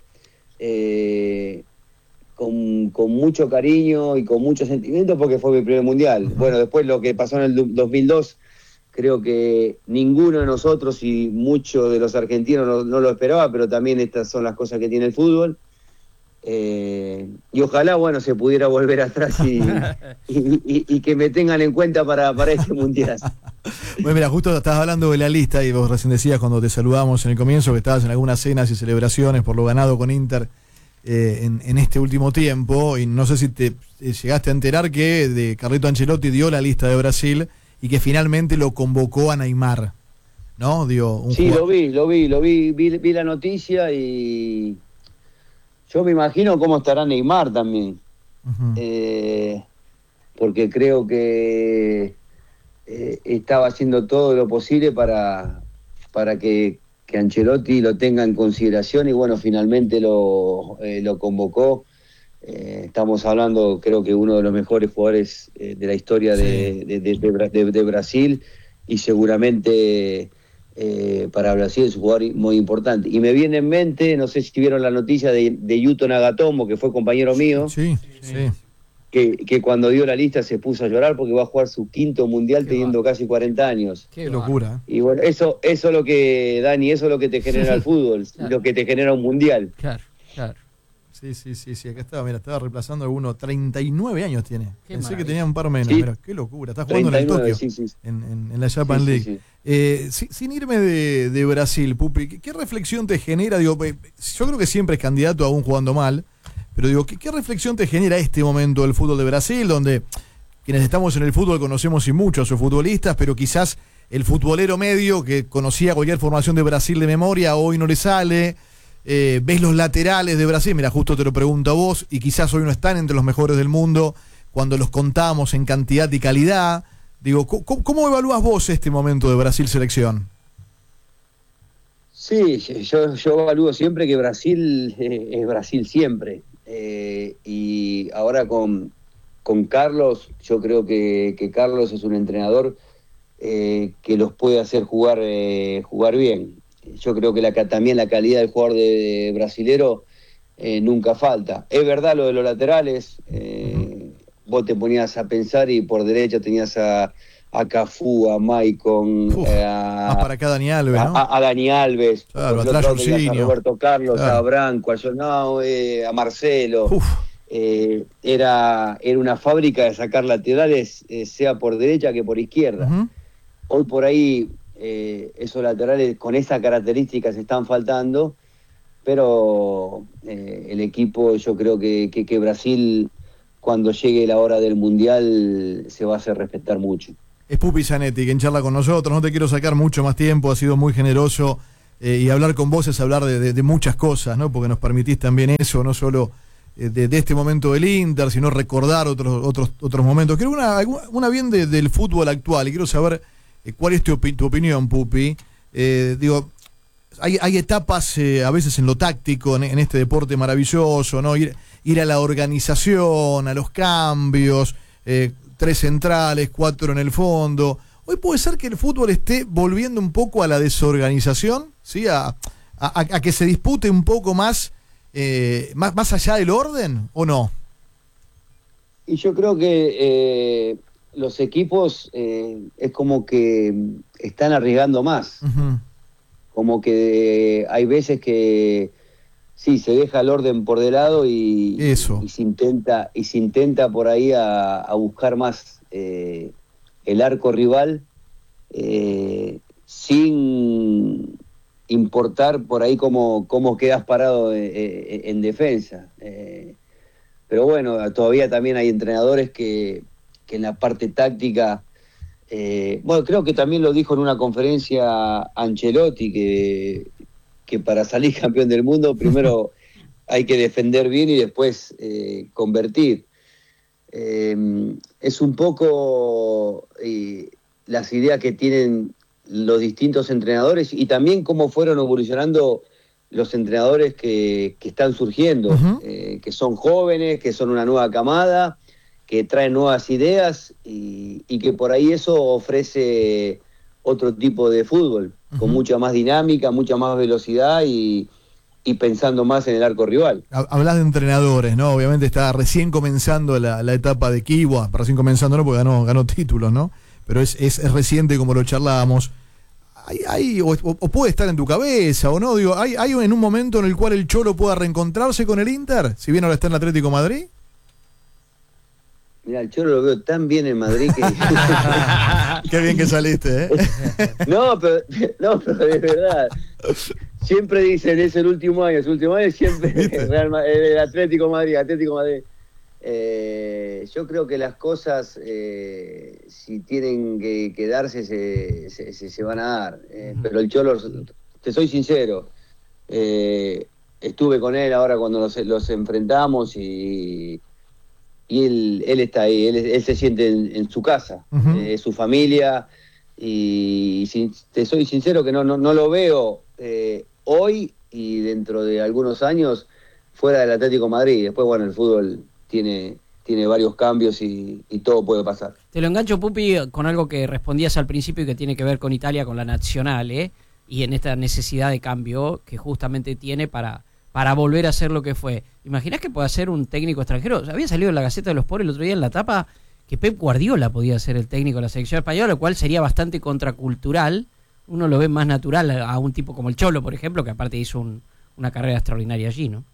eh, con, con mucho cariño y con mucho sentimiento porque fue mi primer Mundial. Bueno, después lo que pasó en el du- dos mil dos, creo que ninguno de nosotros y muchos de los argentinos no, no lo esperaba, pero también estas son las cosas que tiene el fútbol. Eh, y ojalá, bueno, se pudiera volver atrás y, y, y- y que me tengan en cuenta para, para este Mundial. Bueno, mira, justo estabas hablando de la lista y vos recién decías cuando te saludamos en el comienzo que estabas en algunas cenas y celebraciones por lo ganado con Inter eh, en, en este último tiempo, y no sé si te eh, llegaste a enterar que de Carleto Ancelotti dio la lista de Brasil y que finalmente lo convocó a Neymar, ¿no? Digo, un Sí, jugador- lo vi, lo vi, lo vi, vi, vi la noticia y yo me imagino cómo estará Neymar también. Ujú. Eh, porque creo que eh, estaba haciendo todo lo posible para, para que, que Ancelotti lo tenga en consideración y bueno, finalmente lo, eh, lo convocó. Eh, estamos hablando, creo que uno de los mejores jugadores eh, de la historia de, de, de- de Bra- de- de Brasil y seguramente eh, para Brasil es un jugador muy importante. Y me viene en mente, no sé si vieron la noticia de, de Yuto Nagatomo, que fue compañero mío, Sí, sí. que, que cuando dio la lista se puso a llorar porque va a jugar su quinto mundial teniendo casi cuarenta años. Qué locura. Y bueno, eso, eso es lo que, Dani, eso es lo que te genera el fútbol, Claro. lo que te genera un mundial. Claro, claro. Sí, sí, sí, sí, acá estaba, mira, estaba reemplazando a uno, treinta y nueve años tiene. Qué Pensé que maravilla. tenía un par menos, Sí. mira, qué locura, está jugando en el treinta y nueve, Tokio, sí, sí. en, en- en la Japan Sí, sí, League. sí. Eh, si- sin irme de, de Brasil, Pupi, ¿qué, qué reflexión te genera? Digo, eh, yo creo que siempre es candidato aún jugando mal, pero digo, ¿qué, qué reflexión te genera este momento del fútbol de Brasil, donde quienes estamos en el fútbol conocemos y mucho a sus futbolistas, pero quizás el futbolero medio que conocía cualquier formación de Brasil de memoria hoy no le sale? Eh, ves los laterales de Brasil, mira, justo te lo pregunto a vos, y quizás hoy no están entre los mejores del mundo cuando los contamos en cantidad y calidad. Digo, ¿cómo, cómo evalúas vos este momento de Brasil selección? Sí, yo, yo evalúo siempre que Brasil eh, es Brasil siempre. Eh, y ahora con, con Carlos, yo creo que, que Carlos es un entrenador eh, que los puede hacer jugar, eh, jugar bien. Yo creo que la, también la calidad del jugador de, de brasilero eh, nunca falta. Es verdad lo de los laterales, eh, vos te ponías a pensar y por derecha tenías a, a Cafú, a Maicon, Uf, eh, a, más para acá Dani Alves, ¿no? a, a Dani Alves, Claro, por el atrás otro lado tenías a Jorginho. Roberto Carlos, Claro. a Branco, a Jonao, eh, a Marcelo. Uf. Eh, era, era una fábrica de sacar laterales, eh, sea por derecha que por izquierda. Ujú. Hoy por ahí eh, esos laterales con esas características están faltando, pero eh, el equipo, yo creo que, que, que Brasil, cuando llegue la hora del Mundial, se va a hacer respetar mucho. Es Pupi Zanetti quien charla con nosotros, no te quiero sacar mucho más tiempo, ha sido muy generoso eh, y hablar con vos es hablar de, de, de muchas cosas, ¿no? Porque nos permitís también eso, no solo eh, de, de este momento del Inter, sino recordar otros otros otros momentos. Quiero una, una bien de, del fútbol actual y quiero saber eh, cuál es tu, opi- tu opinión, Pupi. Eh, digo, hay, hay etapas eh, a veces en lo táctico, en, en este deporte maravilloso, ¿no? Ir, ir a la organización, a los cambios, eh, tres centrales, cuatro en el fondo. Hoy puede ser que el fútbol esté volviendo un poco a la desorganización, ¿sí? A, a, a que se dispute un poco más, eh, más, más allá del orden, ¿o no? Y yo creo que eh, los equipos eh, es como que están arriesgando más. Uh-huh. Como que hay veces que sí, se deja el orden por de lado y, Eso. y se intenta y se intenta por ahí a, a buscar más eh, el arco rival eh, sin importar por ahí cómo, cómo quedas parado en, en, en defensa. Eh, pero bueno, todavía también hay entrenadores que, que en la parte táctica, eh, bueno, creo que también lo dijo en una conferencia Ancelotti, que que para salir campeón del mundo primero hay que defender bien y después eh, convertir. Eh, es un poco eh, las ideas que tienen los distintos entrenadores y también cómo fueron evolucionando los entrenadores que, que están surgiendo, uh-huh. eh, que son jóvenes, que son una nueva camada, que traen nuevas ideas y, y que por ahí eso ofrece otro tipo de fútbol, uh-huh. con mucha más dinámica, mucha más velocidad y, y pensando más en el arco rival. Hablas de entrenadores, ¿no? Obviamente está recién comenzando la, la etapa de Kiwa, recién comenzando, ¿no? Porque ganó, ganó títulos, ¿no? Pero es, es, es reciente como lo charlábamos. Hay, hay, o, o puede estar en tu cabeza, o no, digo, ¿hay, hay en un momento en el cual el Cholo pueda reencontrarse con el Inter, si bien ahora está en el Atlético Madrid? Mira, el Cholo lo veo tan bien en Madrid que... Qué bien que saliste, ¿eh? No, pero, no, pero de verdad. Siempre dicen, es el último año, es el último año, siempre Real Madrid, el Atlético Madrid, Atlético Madrid. Eh, yo creo que las cosas, eh, si tienen que, que darse, se, se, se, se van a dar. Eh, uh-huh. Pero el Cholo, te soy sincero, eh, estuve con él ahora cuando los, los enfrentamos y... y él, él está ahí, él, él se siente en, en su casa, uh-huh. eh, su familia, y, y si, te soy sincero que no, no, no lo veo eh, hoy y dentro de algunos años fuera del Atlético Madrid. Después, bueno, el fútbol tiene, tiene varios cambios y, y todo puede pasar. Te lo engancho, Pupi, con algo que respondías al principio y que tiene que ver con Italia, con la Nacional, ¿eh? Y en esta necesidad de cambio que justamente tiene para... para volver a ser lo que fue. ¿Imaginás que pueda ser un técnico extranjero? Había salido en la Gaceta de los Sports el otro día en la tapa que Pep Guardiola podía ser el técnico de la selección española, lo cual sería bastante contracultural. Uno lo ve más natural a un tipo como el Cholo, por ejemplo, que aparte hizo un, una carrera extraordinaria allí, ¿no?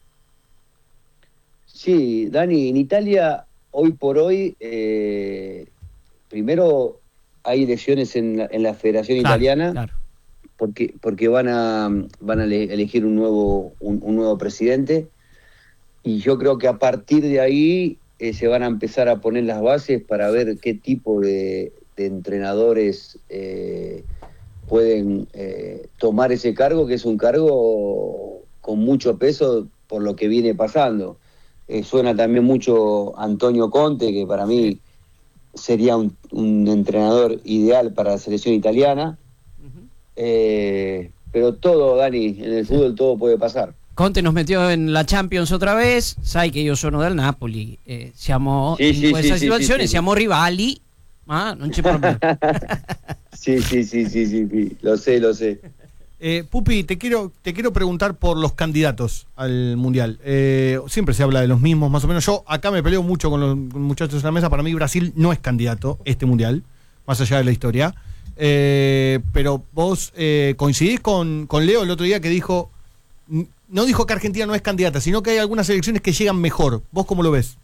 Sí, Dani, en Italia, hoy por hoy, eh, primero hay elecciones en la, en la Federación claro, Italiana, claro. porque porque van a van a elegir un nuevo un, un nuevo presidente y yo creo que a partir de ahí eh, se van a empezar a poner las bases para ver qué tipo de, de entrenadores eh, pueden eh, tomar ese cargo, que es un cargo con mucho peso por lo que viene pasando. Eh, suena también mucho Antonio Conte, que para mí sería un, un entrenador ideal para la selección italiana. Eh, pero todo, Dani, en el fútbol todo puede pasar. Conte nos metió en la Champions otra vez, sai che io sono del Napoli, eh, siamo sì, in sì, questa sì, situazione, sì, sì. siamo rivali, ma non c'è problema. Sí, sí, sí, sí, sí, sí, lo sé, lo sé. Eh, Pupi, te quiero, te quiero preguntar por los candidatos al Mundial. Eh, siempre se habla de los mismos, más o menos. Yo acá me peleo mucho con los muchachos en la mesa. Para mí Brasil no es candidato este Mundial. más allá de la historia. Eh, pero vos eh, coincidís con, con Leo el otro día que dijo, no dijo que Argentina no es candidata, sino que hay algunas selecciones que llegan mejor. ¿Vos cómo lo ves?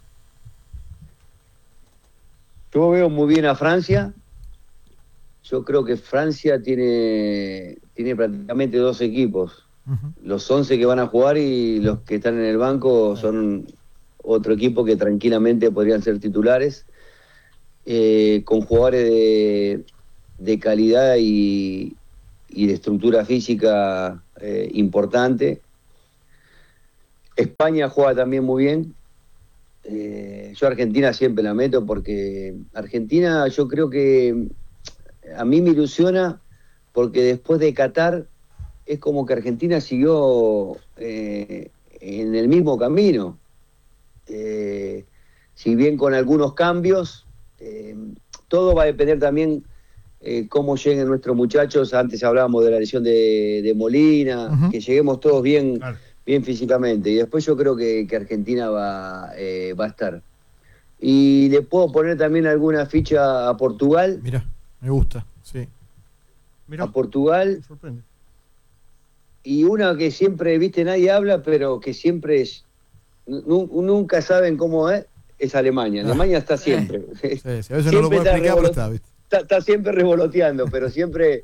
Yo veo muy bien a Francia. Yo creo que Francia tiene, tiene prácticamente dos equipos. Uh-huh. Los once que van a jugar y los que están en el banco son otro equipo que tranquilamente podrían ser titulares, eh, con jugadores de, de calidad y, y de estructura física eh, importante. España juega también muy bien. Eh, yo a Argentina siempre la meto porque Argentina yo creo que a mí me ilusiona porque después de Qatar es como que Argentina siguió eh, en el mismo camino. Eh, si bien con algunos cambios, eh, todo va a depender también eh, cómo lleguen nuestros muchachos. Antes hablábamos de la lesión de, de Molina, uh-huh. que lleguemos todos bien, claro. bien físicamente. Y después yo creo que, que Argentina va, eh, va a estar. Y le puedo poner también alguna ficha a Portugal. Mira, me gusta, sí. Mirá. A Portugal. Me sorprende. Y una que siempre, viste, nadie habla, pero que siempre es, nunca saben cómo es, es Alemania. Alemania está siempre. Sí, sí, a veces siempre no lo puedo explicar, pero está, ¿viste? Está, está siempre revoloteando, pero siempre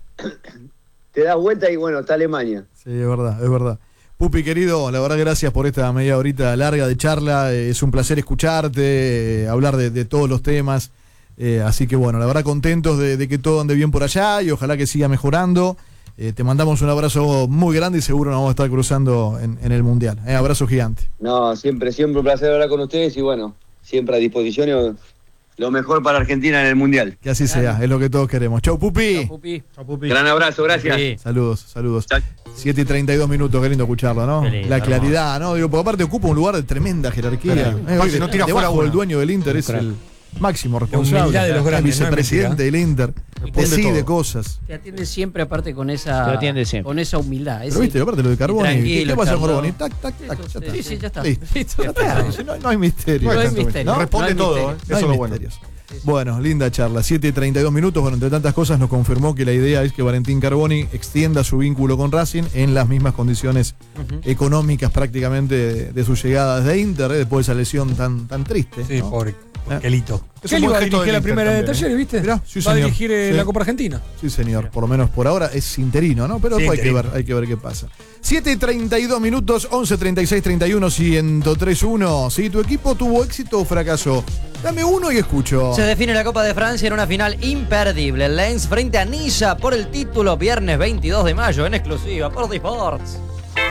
te das vuelta y bueno, está Alemania. Sí, es verdad, es verdad. Pupi, querido, la verdad, gracias por esta media horita larga de charla. Es un placer escucharte, eh, hablar de, de todos los temas. Eh, así que bueno, la verdad, contentos de, de que todo ande bien por allá y ojalá que siga mejorando. Eh, te mandamos un abrazo muy grande y seguro nos vamos a estar cruzando en, en el Mundial. Eh, abrazo gigante. No, siempre, siempre un placer hablar con ustedes y bueno, siempre a disposición lo mejor para Argentina en el Mundial. Que así claro. sea, es lo que todos queremos. Chau, Pupi. Chau, Pupi. Chau, Pupi. Gran abrazo, gracias. Sí. Saludos, saludos. Chau. siete y treinta y dos minutos, qué lindo escucharlo, ¿no? Lindo, la claridad, hermoso. ¿No? Digo, porque aparte ocupa un lugar de tremenda jerarquía. Pero, eh, no tira fuera el dueño del Inter, es el máximo responsable, de los grandes, el vicepresidente del Inter, decide cosas. Te atiende siempre, aparte con esa Te atiende siempre. con esa humildad. Pero viste, aparte lo de Carboni, ¿qué, ¿qué pasa con Carboni? Tac, tac, tac, ya está. Sí, sí, ya está. Listo. Listo, ya está. No, no hay misterio. No hay misterio. ¿No? Responde no todo, ¿eh? No eso hay es lo bueno. misterios. Bueno, linda charla, siete y treinta y dos minutos. Bueno, entre tantas cosas nos confirmó que la idea es que Valentín Carboni extienda su vínculo con Racing en las mismas condiciones uh-huh. económicas prácticamente de, de su llegada desde Inter, ¿eh? Después de esa lesión tan, tan triste. Sí, ¿no? pobre. Kelito. Es Kelly un va a buen gesto dirigir la del primera Inter de Talleres, ¿viste? Mirá, sí, va a señor. dirigir eh, Sí. la Copa Argentina. Sí, señor. Por lo menos por ahora es interino, ¿no? Pero Sí, después hay que, interino. ver, hay que ver qué pasa. siete y treinta y dos minutos, once treinta y seis treinta y uno, ciento tres uno. Si tu equipo tuvo éxito o fracaso, dame uno y escucho. Se define la Copa de Francia en una final imperdible. Lens frente a Niza por el título, viernes veintidós de mayo en exclusiva por Disports.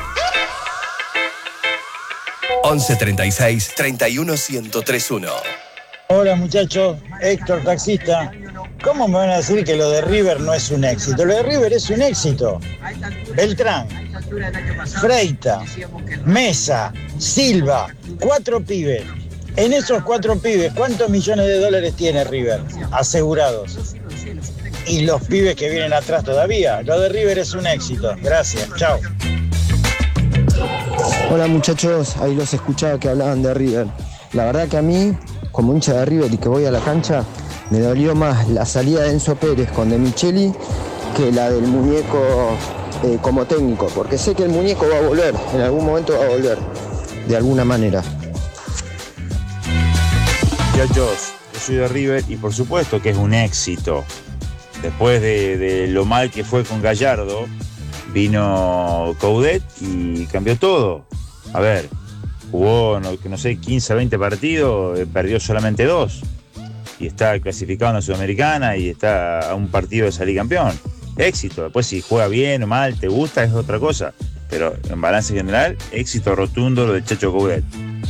once treinta y seis treinta y uno, ciento tres uno. Hola muchachos, Héctor taxista. ¿Cómo me van a decir que lo de River no es un éxito? Lo de River es un éxito. Beltrán, Freita, Mesa, Silva, cuatro pibes. En esos cuatro pibes, ¿cuántos millones de dólares tiene River asegurados? Y los pibes que vienen atrás todavía. Lo de River es un éxito. Gracias, chao. Hola muchachos, ahí los escuchaba que hablaban de River. La verdad que a mí, como hincha de River y que voy a la cancha, me dolió más la salida de Enzo Pérez con De Micheli que la del muñeco eh, como técnico, porque sé que el muñeco va a volver, en algún momento va a volver, de alguna manera. Muchachos, yo soy de River y por supuesto que es un éxito. Después de, de lo mal que fue con Gallardo, vino Coudet y cambió todo. A ver, jugó, no, no sé, quince, veinte partidos, eh, perdió solamente dos. Y está clasificado en la Sudamericana y está a un partido de salir campeón. Éxito. Después si juega bien o mal, te gusta, es otra cosa. Pero en balance general, éxito rotundo lo del Chacho Coudet.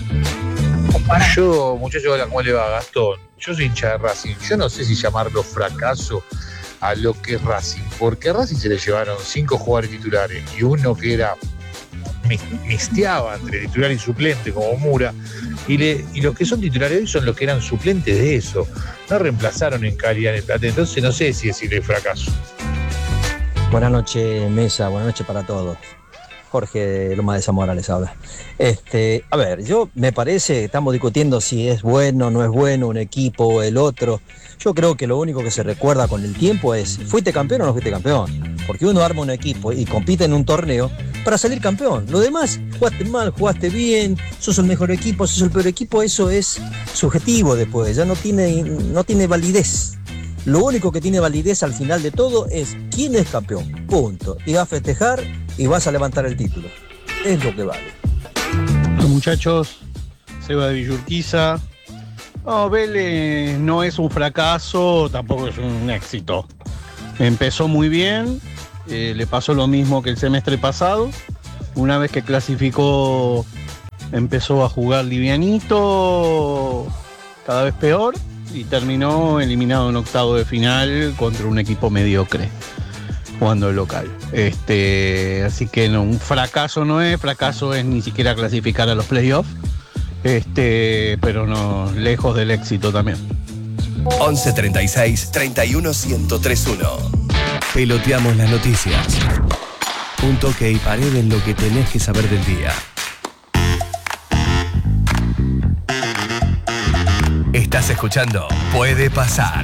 Yo, muchacho, hola, ¿cómo le va, Gastón? Yo soy hincha de Racing. Yo no sé si llamarlo fracaso a lo que es Racing, porque a Racing se le llevaron cinco jugadores titulares y uno que era misteaba entre titular y suplente como Mura, y, le, y los que son titulares hoy son los que eran suplentes de eso, no reemplazaron en calidad en el plantel, entonces no sé si decirle fracaso. Buenas noches, Mesa, buenas noches para todos. Jorge Loma de Zamora les habla. Este, a ver, yo me parece, estamos discutiendo si es bueno o no es bueno un equipo o el otro. Yo creo que lo único que se recuerda con el tiempo es, ¿fuiste campeón o no fuiste campeón? Porque uno arma un equipo y compite en un torneo para salir campeón. Lo demás, jugaste mal, jugaste bien, sos el mejor equipo, sos el peor equipo, eso es subjetivo después, ya no tiene, no tiene validez. Lo único que tiene validez al final de todo es quién es campeón, punto. Y vas a festejar y vas a levantar el título. Es lo que vale. Hola muchachos, Seba de Villurquiza. No, Vélez no es un fracaso, tampoco es un éxito. Empezó muy bien, eh, le pasó lo mismo que el semestre pasado. Una vez que clasificó, empezó a jugar livianito, cada vez peor, y terminó eliminado en octavo de final contra un equipo mediocre, jugando local. Este, así que no, un fracaso no es, fracaso es ni siquiera clasificar a los playoffs, este, pero no, lejos del éxito también. once treinta y seis, treinta y uno, ciento tres uno. Peloteamos las noticias. Un toque y pared en lo que tenés que saber del día. Estás escuchando Puede Pasar.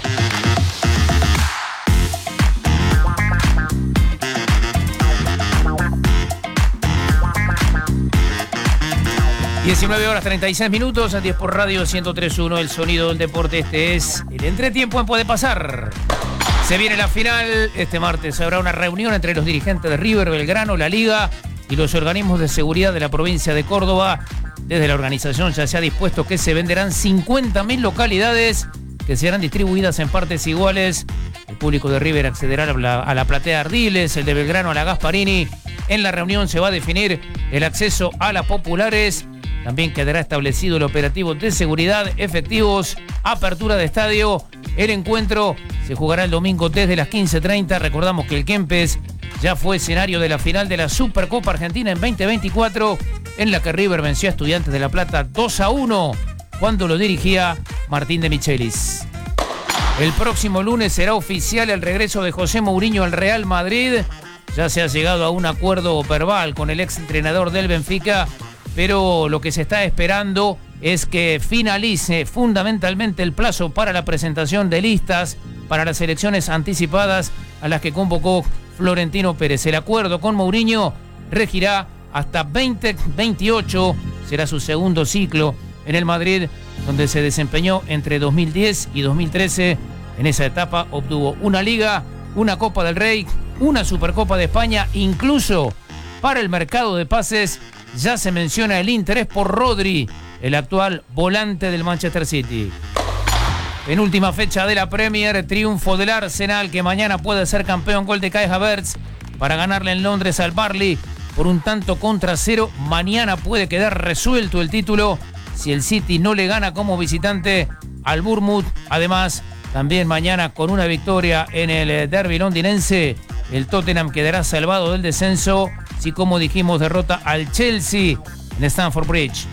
diecinueve horas treinta y seis minutos, en diez por Radio ciento tres punto uno, el sonido del deporte. Este es el entretiempo en Puede Pasar. Se viene la final. Este martes habrá una reunión entre los dirigentes de River, Belgrano, la Liga y los organismos de seguridad de la provincia de Córdoba. Desde la organización ya se ha dispuesto que se venderán cincuenta mil localidades que serán distribuidas en partes iguales. El público de River accederá a la, a la platea Ardiles, el de Belgrano a la Gasparini. En la reunión se va a definir el acceso a las populares. También quedará establecido el operativo de seguridad, efectivos, apertura de estadio. El encuentro se jugará el domingo desde las quince treinta. Recordamos que el Kempes ya fue escenario de la final de la Supercopa Argentina en veinte veinticuatro, en la que River venció a Estudiantes de La Plata dos a uno cuando lo dirigía Martín de Michelis. El próximo lunes será oficial el regreso de José Mourinho al Real Madrid. Ya se ha llegado a un acuerdo verbal con el ex entrenador del Benfica, pero lo que se está esperando es que finalice fundamentalmente el plazo para la presentación de listas para las elecciones anticipadas a las que convocó Florentino Pérez. El acuerdo con Mourinho regirá hasta veinte veintiocho, será su segundo ciclo en el Madrid, donde se desempeñó entre dos mil diez y dos mil trece. En esa etapa obtuvo una Liga, una Copa del Rey, una Supercopa de España. Incluso para el mercado de pases ya se menciona el interés por Rodri, el actual volante del Manchester City. En última fecha de la Premier, triunfo del Arsenal, que mañana puede ser campeón. Gol de Kai Havertz para ganarle en Londres al Burnley por un tanto contra cero. Mañana puede quedar resuelto el título si el City no le gana como visitante al Bournemouth. Además, también mañana con una victoria en el derbi londinense, el Tottenham quedará salvado del descenso si, como dijimos, derrota al Chelsea en Stamford Bridge.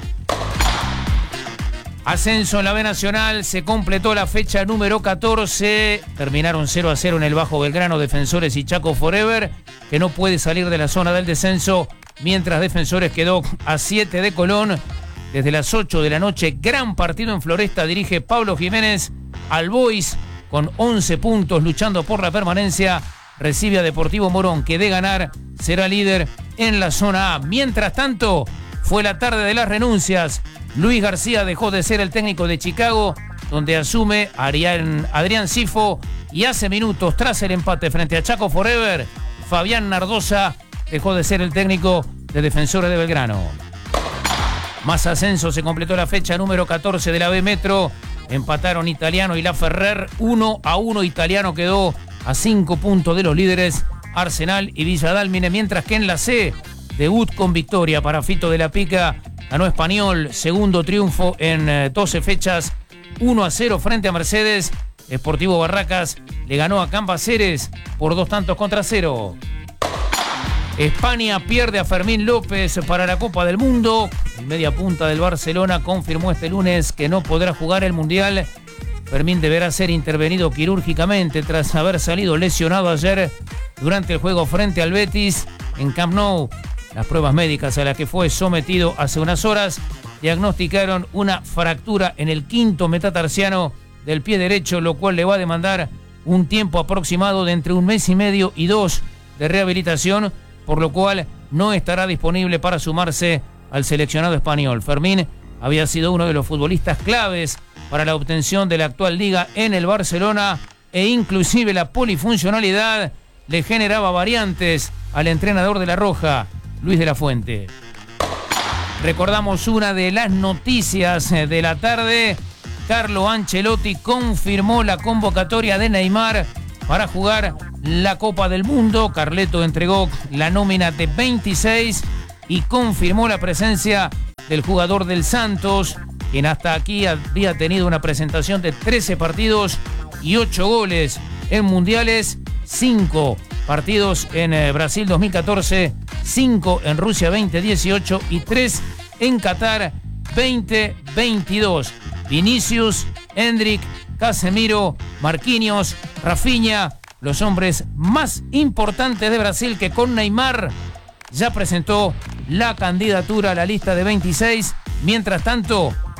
Ascenso en la B Nacional, se completó la fecha número catorce, terminaron cero a cero en el Bajo Belgrano, Defensores y Chaco Forever, que no puede salir de la zona del descenso, mientras Defensores quedó a siete de Colón. Desde las ocho de la noche, gran partido en Floresta, dirige Pablo Jiménez. Al Boys, con once puntos, luchando por la permanencia, recibe a Deportivo Morón, que de ganar será líder en la zona A. Mientras tanto, fue la tarde de las renuncias. Luis García dejó de ser el técnico de Chicago, donde asume Adrián, Adrián Sifo, y hace minutos, tras el empate frente a Chaco Forever, Fabián Nardosa dejó de ser el técnico de Defensores de Belgrano. Más ascenso, se completó la fecha número catorce de la B Metro. Empataron Italiano y La Ferrer, uno a uno. Italiano quedó a cinco puntos de los líderes, Arsenal y Villa Dálmine, mientras que en la C, debut con victoria para Fito de la Pica. Ganó Español, segundo triunfo en doce fechas, uno a cero frente a Mercedes. Sportivo Barracas le ganó a Cambaceres por dos tantos contra cero. España pierde a Fermín López para la Copa del Mundo. El media punta del Barcelona confirmó este lunes que no podrá jugar el Mundial. Fermín deberá ser intervenido quirúrgicamente tras haber salido lesionado ayer durante el juego frente al Betis en Camp Nou. Las pruebas médicas a las que fue sometido hace unas horas diagnosticaron una fractura en el quinto metatarsiano del pie derecho, lo cual le va a demandar un tiempo aproximado de entre un mes y medio y dos de rehabilitación, por lo cual no estará disponible para sumarse al seleccionado español. Fermín había sido uno de los futbolistas claves para la obtención de la actual liga en el Barcelona e inclusive la polifuncionalidad le generaba variantes al entrenador de La Roja, Luis de la Fuente. Recordamos una de las noticias de la tarde. Carlo Ancelotti confirmó la convocatoria de Neymar para jugar la Copa del Mundo. Carleto entregó la nómina de veintiséis y confirmó la presencia del jugador del Santos, quien hasta aquí había tenido una presentación de trece partidos y ocho goles en mundiales, cinco partidos en eh, Brasil dos mil catorce, cinco en Rusia veinte dieciocho y tres en Qatar veinte veintidós. Vinicius, Endrick, Casemiro, Marquinhos, Rafinha, los hombres más importantes de Brasil, que con Neymar ya presentó la candidatura a la lista de veintiséis. Mientras tanto,